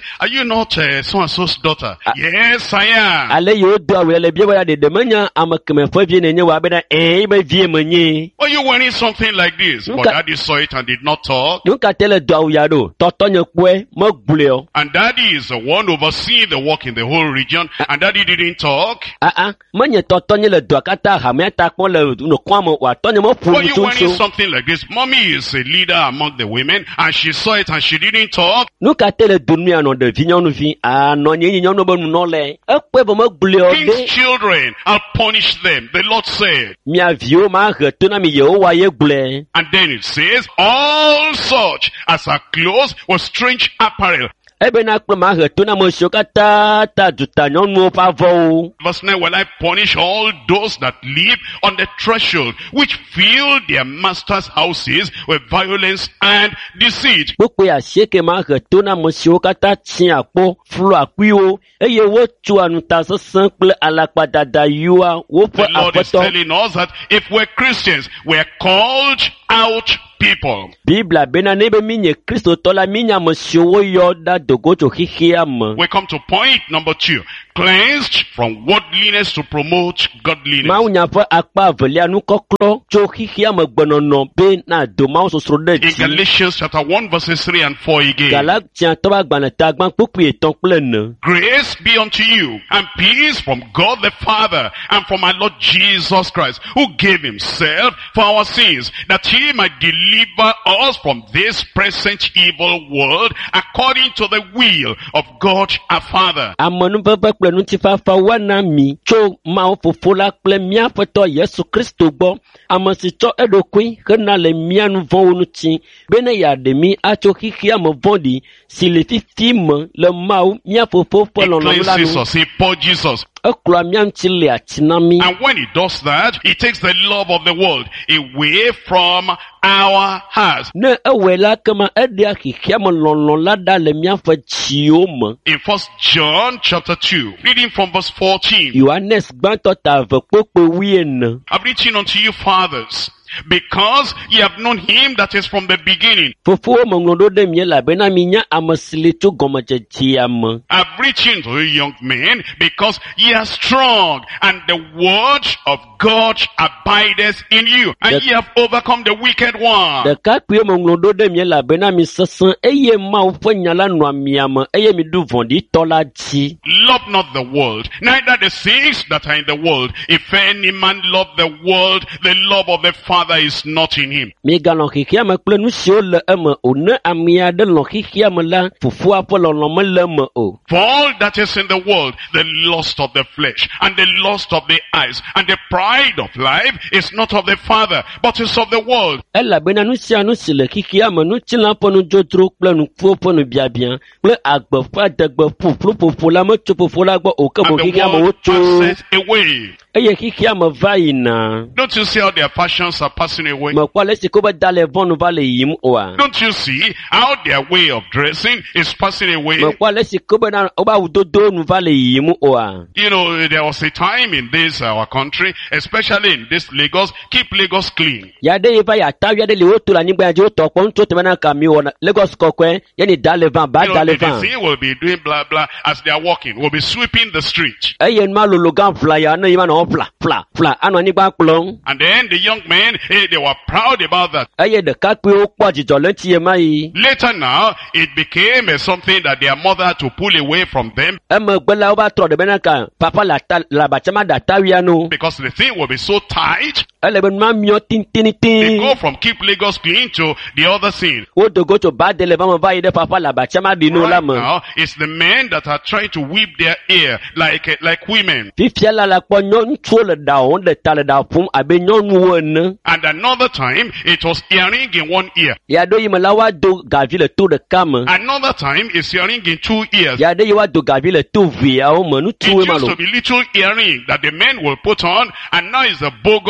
not uh, so-and-so's daughter? Uh, yes, I am. Ale yo do awe le bia de de manya amakeme fa vie nenye wa be na eh ba vie manyi. Were you wearing something like this? But daddy saw it and did not talk. You can tell do awe ya do. Totonye kwe mo gbule. And daddy is the one overseeing the work in the whole region, uh, and daddy didn't talk. Ah ah, manye totonye le do akata ha me ta kon le no kwa mo wa tonye mo pu. Were you wearing something like this? Mommy is a leader among the women, and she saw it and she didn't talk. You can tell the dunia no de vinyon no vi ah no nyi nyon no bo no le. E pe bo mo gbule o de. King's children, I'll punish them, the Lord said. Mi avio ma re to na mi ye o wa ye gbule. And then it says, all such as are clothed with strange apparel. Ebe na kple ma he to na mo shokata ta juta nyonu pa vo. Verse nine, will I punish all those that live on the threshold, which fill their masters' houses with violence and deceit. Gbogbo ya sheke ma he to na mo shokata tin apo flu akwiwo eye wo tu anu ta sesan kple alapada da yuwa wo po The Lord is apoto. telling us that if we're Christians, we're called out people. Bibla bena nebe minye Kristo tola minya mo showo yo da dogo to hihiam. We come to point number two. Cleansed from worldliness to promote godliness. Ma unya fa akpa velia nu koklo to hihiam gbonono be na do ma so sro de In ti. Galatians chapter one verses three and four again. Galatians to ba gbana ta gban popu eton plein. Grace be unto you and peace from God the Father and from our Lord Jesus Christ, who gave himself for our sins, that he might deliver us from this present evil world according to the will of God our Father. Amonu baba kple nutifa fa wana mi tso ma fofo la kple mia fetɔ Yesu Kristo gbɔ. Ame si tsɔ eɖokui hena le mia nu vɔ̃wo ŋuti bena yeaɖe mi atso xixia me vɔ̃ɖi si le fifi me le Mawu mia fofo ƒe He lɔlɔ̃nu la cleanses nu. us, he purges us. Ekplɔa mia ŋuti le ati na mi. And when he does that, he takes the love of the world away from our hearts. Ne ewɔe la kema eɖea xixia me lɔlɔ̃ la ɖa le miaƒe dziwo me. In First John chapter two, reading from verse fourteen. Yohanes gbãtɔ ta ave kpokpe wuiene. I've written unto you fathers, because ye have known him that is from the beginning. Fofowo me ŋlɔ ɖo ɖe mie elabena minya ame si le tso gɔmedzedzea me. I've written to you young men, because ye are strong, and the word of God abideth in you, and The- ye have overcome the wicked one. Ɖekakpuiwo me ŋlɔ ɖo ɖe mie elabena mi sesẽ eye Mawu ƒe nya la nɔa mia me eye mi ɖu vɔ̃ɖitɔ la dzi. Love not the world, neither the things that are in the world. If any man love the world, the love of the Father is not in him. Miganɔ xixia me kple nu siwo le eme o. Ne ame aɖe lɔ̃ xixia me la, fofoa ƒe lɔlɔ̃ mele eme o. For all that is in the world, the lust of the flesh, and the lust of the eyes, and the pride of life is not of the Father, but is of the world. Elabena nu sia nu si le xixia me, nutsila ƒe nudzodzro kple nuƒo ƒe nubiabia kple agbe ƒe adegbe ƒuƒluƒoƒo la metso fofo la gbɔ o, ke And mo the xixia me world wotso. passes away. Eye xixia me va yina. Don't you see how their passions are passing away? Mekpɔ ale si ko be da le vɔ̃ nu va le yiyim oa. Don't you see how their way of dressing is passing away? Mekpɔ ale si ko be na wobe awudodo nu va le yiyim oa. You know, there was a time in this our country, especially in this Lagos, keep Lagos clean. Ya ɖe yi va ya ta wia ɖe le woto le anyigba dzi wotɔ kpɔ ŋutsu tebe na kami wɔ na Lagos kɔkɔe ye ni da le va ba You da know, le the va. disease will be doing blah blah as they are walking. Will be sweeping the street. Eye numa lolo gã ʋla ya ne yi ma nɔ wɔ ʋla ʋla ʋla anɔ anyigba kplɔm. And then the young men, eh, they were proud about that. Eye ɖekakpuiwo kpɔ dzidzɔ le ŋuti ye ma yi. Later now, it became uh, something that their mother had to pull away from them, Emegbe la wova trɔ ɖe bena ka papa le ata le abatsa ma ɖe atawia no. because the thing will be so tight. Ele be numa miɔ They tintintin. go from keep Lagos clean to the other thing. Wo dogo tso ba de le va me va yi ɖe papa le abatsa ma ɖi no la Right me. now, it's the men that are trying to whip their ear like uh, like women. Fifia la la kpɔ nyɔ ŋutsuwo le ɖa wɔm ɖe ta le ɖa ƒom abe nyɔnuwo ene. And another time, it was earring in one ear. Ya ɖo yi me la woado gavi le to ɖeka me. Another time, it's earring in two ears. Ya ɖe yi woado gavi le to veawo me It ŋutsuwoe ma used lo. to be little earring that the men will put on, and now it's a bogus type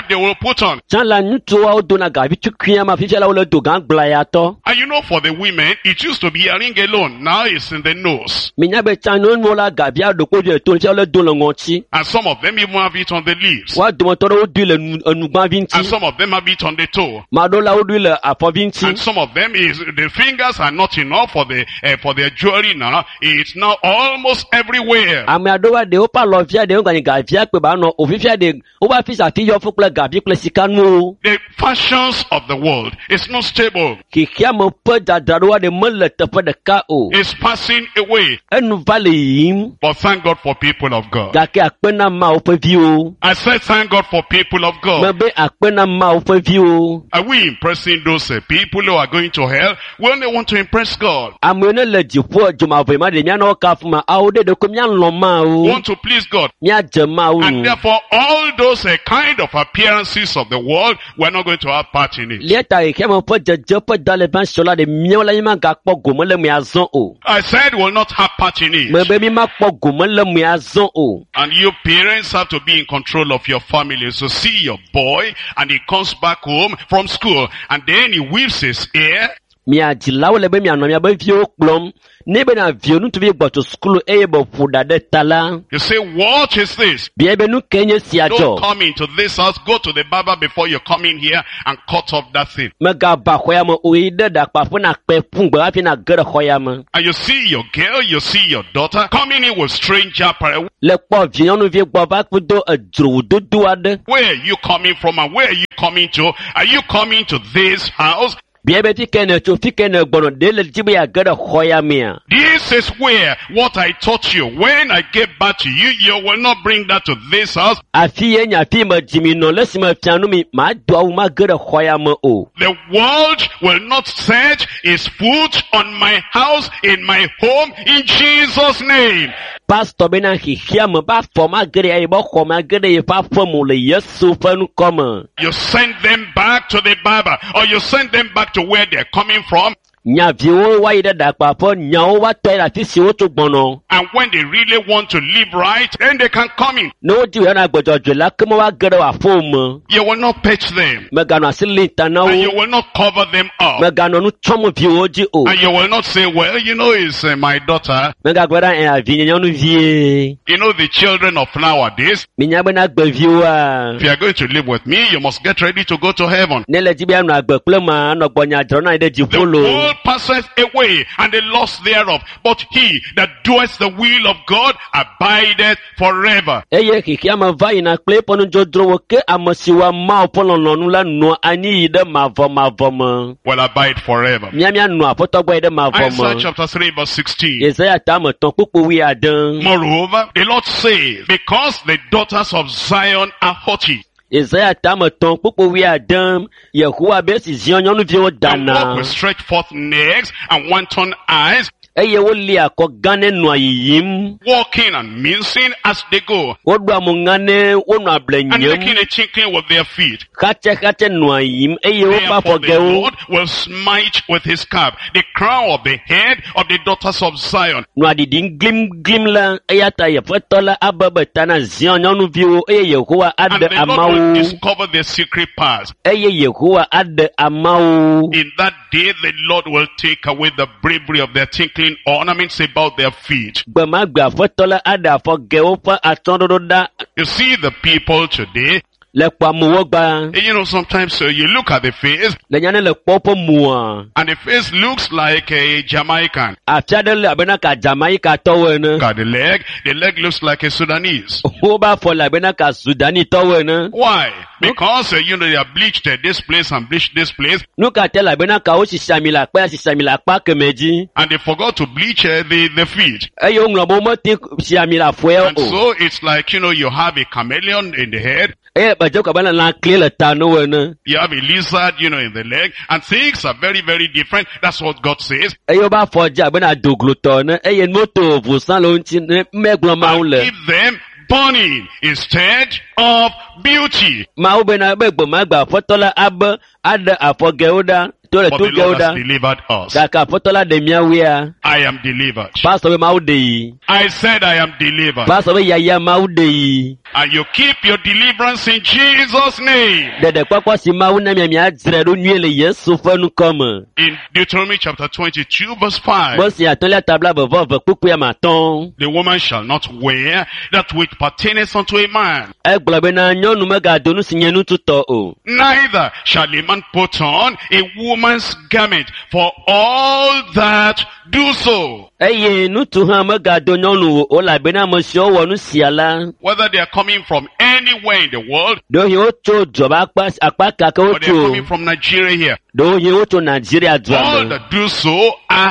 they will put on. Tsala ŋutsuawo dona gavi tukui ma fifia la wole do gã gblayatɔ. And you know, for the women, it used to be earring alone. Now it's in the nose. Minya be tsa nyɔnuwo la gavia ɖoko ɖe to fifia wole do le ŋɔtsi. And some of them even have it on the leaves. Wa dometɔ ɖewo dui le nu enugbavi And ŋuti. some of them have it on the toe. Ma ɖewo la wo dui le afɔvi And ŋuti. some of them is, the fingers are not enough for the, uh, for their jewelry now. It's now almost everywhere. Ame aɖewo ɖe woƒe alɔvia ɖe woganye gavia kpe ba nɔ o fifia ɖe woƒe afi si afi yɔ fún kple gavi kple sikanuwo. The fashions of the world is not stable. Xexea me ƒe dzadzraɖoa ɖe mele teƒe ɖeka o. It's passing away. Enu va le yiyim. But thank God for people of God. Gake akpe na Mawu ƒe viwo. I said thank God for people of God. Mebe akpe na Mawu ƒe viwo. Are we impressing those uh, people who are going to hell? We only want to impress God. Amewo ne le dziƒo dzomavɔe ma ɖe míanɔ kafu ma awo ɖe ɖeko míalɔ We Mawu. want to please God. Míadze Mawu And nu. therefore, all those uh, kind of appearances of the world, we're not going to have part in it. Lieta xexea me ƒe dzedze ƒe dalẽʋã la ɖe míawo la míemagakpɔ gome le mea zɔ o. I said we'll not have part in it. Mebe míemakpɔ gome le mea zɔ o. And you parents have to be in control of your family. So see your boy and he comes back home from school and then he weaves his hair. Mia dzilawo le be mianɔ miabe viwo kplɔm. Ne bena viwo ŋutsuvi gbɔtso sukulu eye be ƒo ɖa ɖe ta la. You say, what is this? Bia be nu ke nye sia Don't dzɔ. come into this house. Go to the barber before you come in here and cut off that thing. Megaba xɔya me o yi ɖe ɖakpaƒe na kpe ƒu gbe hafi na ge ɖe xɔya me. And you see your girl, you see your daughter coming in with strange apparel. Le kpɔ vi nyɔnuvi gbɔ va kpudo edzrowododo aɖe. Where are you coming from and where are you coming to? Are you coming to this house? Bia be fi ke ne tso fi ke ne gbɔnɔ ɖe le dzi be yeage ɖe xɔya mea. This is where what I taught you. When I get back to you, you will not bring that to this house. Afi ye nye afi me dzi mi nɔ le si me fia nu mi ma do awu ma ge ɖe xɔya me o. The world will not set its foot on my house, in my home, in Jesus' name. Pastor bena xexea me ba fɔ ma ge ɖe ye be xɔ ma ge ɖe ye ƒe aƒe me le Yesu ƒe nukɔme. You send them back to the barber, or you send them back to where they're coming from. Nyaviwo wa yi ɖe ɖakpaƒe, nyawo va tɔe ɖe afi si wotso gbɔnɔ. And when they really want to live right, then they can come in. Ne wodi yana gbɔdzɔdzɔe la, ke me va ge ɖe aƒewo me. You will not pet them. Meganɔ asi li ta na And you wo. will not cover them up. Meganɔ nu tsɔm viwo dzi o. And you will not say, well, you know, it's uh, my daughter. Megagblɔ ɖa ɛ avi nye nyɔnuvie. You know, the children of nowadays, Minya bena agbeviwo a. if you are going to live with me, you must get ready to go to heaven. Ne le dzi be anɔ agbe kple ma, anɔ gbɔnya dzrɔ̃ na yi ɖe The dziƒo lo. world passeth away, and the loss thereof. But he that doeth the will of God abideth forever. Eye xexea me va yina kple eƒe nudzodrowo, ke ame si wɔa Mawu ƒe lɔlɔ̃nu la nɔa anyi yi ɖe mavɔ mavɔ me. Will abide forever. Mía míanɔ Aƒetɔ gbɔ yi ɖe mavɔ Isaiah me. chapter three verse sixteen. Yesaya tame tɔ̃ kpukpu wi ade. Moreover, the Lord says, because the daughters of Zion are haughty, Yesaya tame tɔ̃ kpukpu wi ade. Yehowa be si Zion nyɔnuviwo and walk dana. with stretched forth necks and wanton eyes, Eye woli akɔ gã ne nɔa yiyim. walking and mincing as they go, Woɖoa mo ŋa ne wonɔ able and making nyem. a tinkling with their feet. Xatse xatse nɔa yiyim eye woƒe Therefore the afɔgewo Lord will smite with his cap the crown of the head of the daughters of Zion, nɔa ɖiɖim glim glim la eya ta Yeƒetɔ la abe be ta na Zion nyɔnuviwo eye Yehowa and aɖe the Lord will amawo. discover their secret parts. Eye Yehowa aɖe amawo. In that day the Lord will take away the bravery of their tinkling ornaments about their feet. Gbe ma gbe Aƒetɔ la aɖe afɔgewo ƒe atsyɔ̃ɖoɖo ɖa You see the people today, le kpɔ amewo gba. and you know, sometimes uh, you look at the face Le nya ne le kpɔ ƒe mua. and the face looks like a Jamaican. Afi aɖe le abena ka Jamaikatɔwo ene. Look at the leg, the leg looks like a Sudanese. Wobe afɔ le abena ka Sudanitɔwo ene. Why? Because uh, you know, they have bleached uh, this place and bleached this place, Nu ka te le abena ka wo sisi ami le akpa sisi ami le akpa kemɛ dzi. and they forgot to bleach uh, the, the feet. Eye woŋlɔ be womete si ami le afɔe And o. so it's like, you know, you have a chameleon in the head, Eye gbedze ko abena lã kli le ta ne wo ene. you have a lizard, you know, in the leg, and things are very, very different. That's what God says. Eye wobe afɔ dzi abena doglotɔ ne eye moto ʋusa le wo ŋuti ne megblɔ mawu And le. give them burning instead of beauty. Mawu bena be gbe ma gbe Aƒetɔ la abe aɖe afɔgewo ɖa To le but tu the Lord geuda. has delivered us. Kaka fotola de miawia. I am delivered. Pastor be maudei. I said I am delivered. Pastor be yaya maudei. And you keep your deliverance in Jesus' name. De de kwa kwa si mauna mi mi adzre do nuele Yesu fanu comme. In Deuteronomy chapter twenty-two verse five. Bo si aton la tabla be vo ve pupu ya maton. The woman shall not wear that which pertaineth unto a man. E gbobe na nyonu me ga donu sinyenu tuto o. Neither shall a man put on a woman's garment, for all that do so. Eye nu tu ha me ga do nyonu o la be na mo si o wonu siala. Whether they are coming from anywhere in the world, Do hi o cho joba akpa akpa kaka o or they are coming cho. from Nigeria here, Do hi o cho Nigeria all dwa. that do so are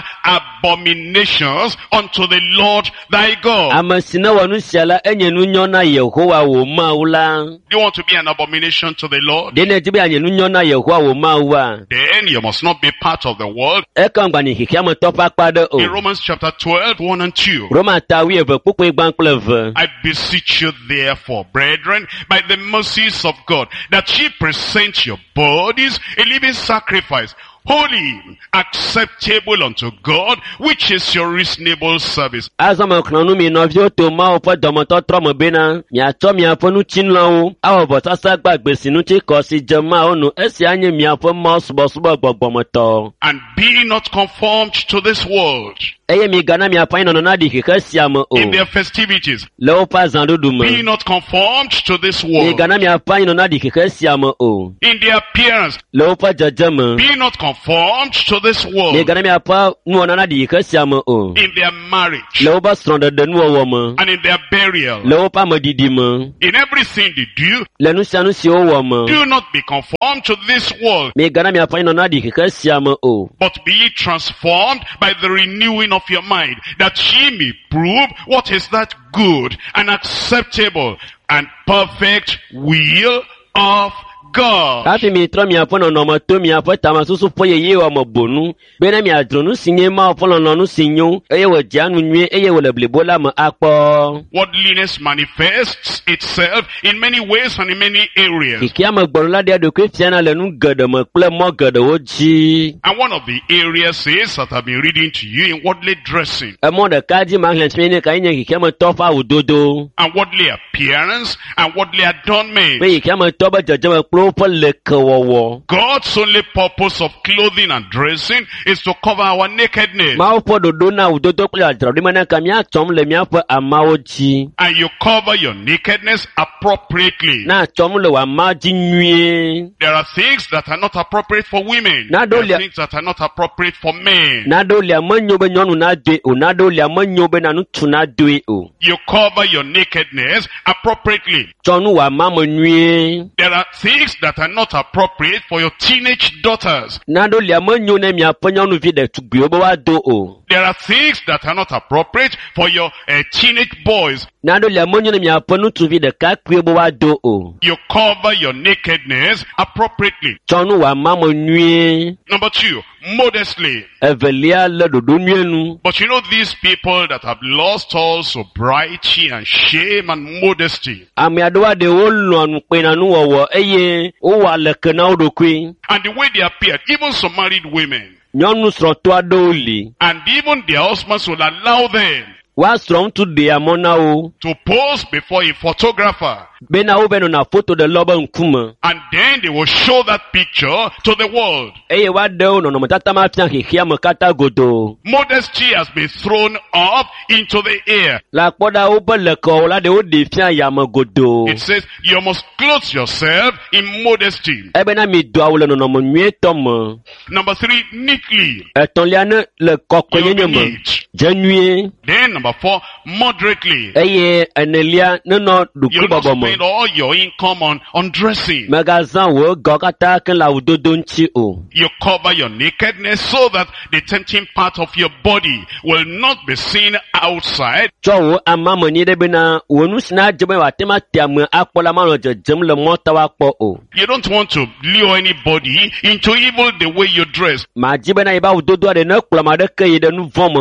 abominations unto the Lord thy God. Amasina wonu siala enye nu nyona Yehowa wo maula. Do you want to be an abomination to the Lord? De ne tibi anye nu nyona Yehowa wo mawa. Then you must not be part of the world. E kan gba ni hikia mo topa pade o. In Romans chapter twelve, one and two. Roma tawi eve pupu igban kleve. I beseech you therefore, brethren, by the mercies of God, that ye present your bodies a living sacrifice, holy, acceptable unto God, which is your reasonable service. Azama klanu mi no vi o to ma o po domo to tro mo bena. Mi ato mi afo nu chin lo o. Awo bo sasa gbagbe sinu ti ko si jema onu. Esi anye mi afo mo subo subo gbogbo mo to. And be not conformed to this world Eye mi gana mi afa ino na di keke siamo o. in their festivities. Le o pa zandudu Be mo. not conformed to this Mi world gana mi afa ino na di keke siamo o. in their appearance. Le o pa jajama. Be not conformed to this Mi world gana mi afa nu na di keke siamo o. in their marriage Le o ba stronde de nu o mo. and in their burial. Le o pa modidi mo. In everything they do, Le nu sianu si o wo mo. do not be conformed to this world, Mi gana mi afa ino na di keke siamo o. but be ye transformed by the renewing of your mind, that ye may prove what is that good and acceptable and perfect will of God. Kafi mi tro mi afo no no mo to mi afo ta ma susu po ye ye wa mo bonu. Be na mi adronu sinye ma afo no no sinyo. Eye wo janu nwie eye wo leblebo la mo akpo. Worldliness manifests itself in many ways and in many areas. Ikia mo gbonu la de do Christiana le nu gede mo ple mo gede wo ji. And one of the areas is that I've been reading to you in worldly dressing E mo de kaji ma hlen tmi ni ka nye ikia mo to fa udodo. and worldly appearance and worldly adornment. Be ikia mo to ba jeje mo pro po le kowo. God's only purpose of clothing and dressing is to cover our nakedness. Ma o po dodo na udodo ple adro di mana ka mi atom le mi afo amawo ji. And you cover your nakedness appropriately. Na atom le wa ma ji nwie. There are things that are not appropriate for women. Na There do lia- are things that are not appropriate for men. Na do lia manyo be nyonu na dwe o. Na do lia manyo be na nu tu na dwe o. You cover your nakedness appropriately. Chonu wa ma mo nwie. There are things that are not appropriate for your teenage daughters. Na do lia manyo na mi apo nyonu vi de tugbe o be wa do o. There are things that are not appropriate for your uh, teenage boys. Na do lia manyo na mi apo nu tu vi de ka kwe bo wa do o. You cover your nakedness appropriately. Chonu wa ma mo nwie. Number two, modestly. Evelia le dodo nwienu. But you know these people that have lost all sobriety and shame and modesty, Ami adowa de wo lo nu pe na nu wowo eye o wa le kana odokwe. and the way they appeared, even some married women, Nyonu sro to ado li. and even their husbands will allow them Wa sro tu de amona o. to pose before a photographer, Be na o be no na photo de loba nkuma. and then they will show that picture to the world. Eye wa de o no no matata ma fian hihia mo kata godo. Modesty has been thrown up into the air. La kpoda o be le ko la de o de fian ya mo godo. It says you must clothe yourself in modesty. Ebe na mi do awole no no mo nwie to mo. Number three, neatly. Eton lia ne le kokko You'll be yenye mo. neat. Janwie. Then number four, moderately. Eye enelia ne no duku You'll not bobo mo. spend all your income on, on dressing. Magazin wo go kata ken la udodo nchi o. You cover your nakedness so that the tempting part of your body will not be seen outside. Cho ama mo ni de be na wonu sina jebe wa tema tiamu akpola ma no jejem le mota wa kpo o. You don't want to lure anybody into evil the way you dress. Ma jibe na iba udodo de na kpola ma de ke de nu vom o.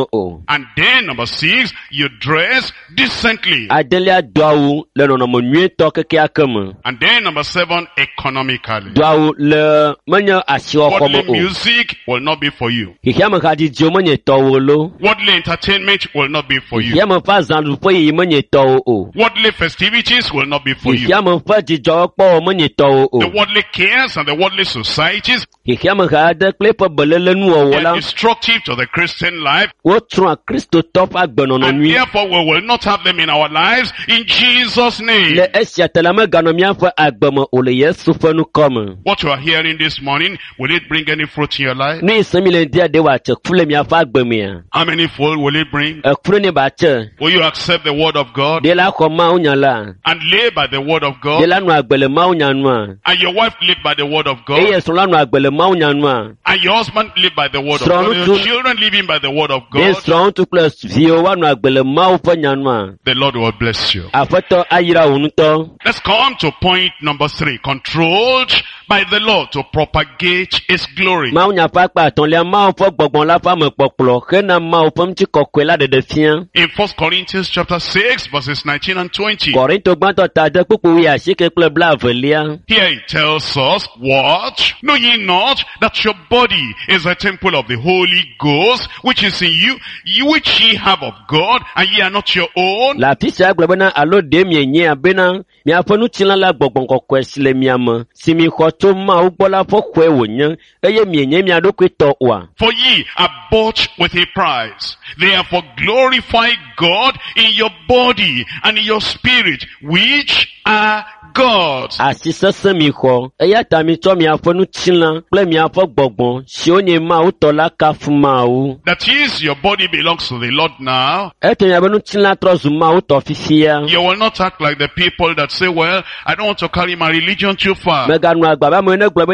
And then number six, you dress decently. Adele ado awu le nɔnɔme nyuietɔ keke ake me. And then number seven, economically. Do awu le menye asiwɔxɔ me Worldly o. music will not be for you. Hihiame hadzidziwo menye tɔwo lo. Worldly entertainment will not be for you. Hihiame ƒe azãɖuƒe yiyi menye tɔwo o. Worldly festivities will not be for you. Hihiame ƒe dzidzɔkpɔwɔ menye tɔwo o. The worldly cares and the worldly societies, Hihiame ha aɖe kple eƒe belele nuwɔwɔ they la, are destructive to the Christian life. wotrɔa kristotɔ ƒe agbenɔnɔ And nyui. therefore we will not have them in our lives in Jesus' name. Le esia te la meganɔ míaƒe agbe me o le Yesu ƒe nukɔ me. What you are hearing this morning, will it bring any fruit in your life? Nu yi se mi le dia de wòatse ku le míaƒe agbe mea. How many fold will it bring? Ekuru ne batse. Will you accept the word of God De la xɔ Mawu nya la. and live by the word of De God? la nɔ agbe le Mawu nya nua. And your wife live by the word of Eye God? srɔ̃ la nɔ agbe le Mawu nya nua. And your husband live by the word of Strong God? And to- your children living by the word of De God? srɔ̃ kple viwo woanɔ agbe le Mawu ƒe nya nua. The Lord will bless you. Aƒetɔ ayra wò ŋutɔ. Let's come to point number three. Controlled by the Lord to propagate His glory. Mawu nya ƒe akpa atɔ̃lia Mawu ƒe gbɔgbɔ la ƒe amekpɔkplɔ hena Mawu ƒe ŋutikɔkɔe la ɖeɖe fia. In First Corinthians chapter six, verses nineteen and twenty. Kɔrinto gbãtɔ ta de kpukpu wi asieke kple blaevelia. Here it tells us, what? Know ye not that your body is a temple of the Holy Ghost, which is in you, you which ye have of God, and ye are not your own? Le afi sia gblɔ bena alo ɖe mienye bena miaƒe ŋutilã la gbɔgbɔ kɔkɔe si le mia me, si mi xɔ tso Mawu gbɔ la ƒe xɔe wònye, eye mienye mia ɖokui tɔ oa. For ye are bought with a price. Therefore glorify God in your body and in your spirit, which are God's. Asi sesẽ mi xɔ, eya ta mitsɔ miaƒe ŋutilã kple miaƒe gbɔgbɔ siwo nye Mawu tɔ la kafu Mawu. That is, your body belongs to the Lord now. Ete miaƒe ŋutilã trɔ zu Mawu tɔ fifia. You will not act like the people that say, well, I don't want to carry my religion too far. Meganɔ agba be amewo ne gblɔ be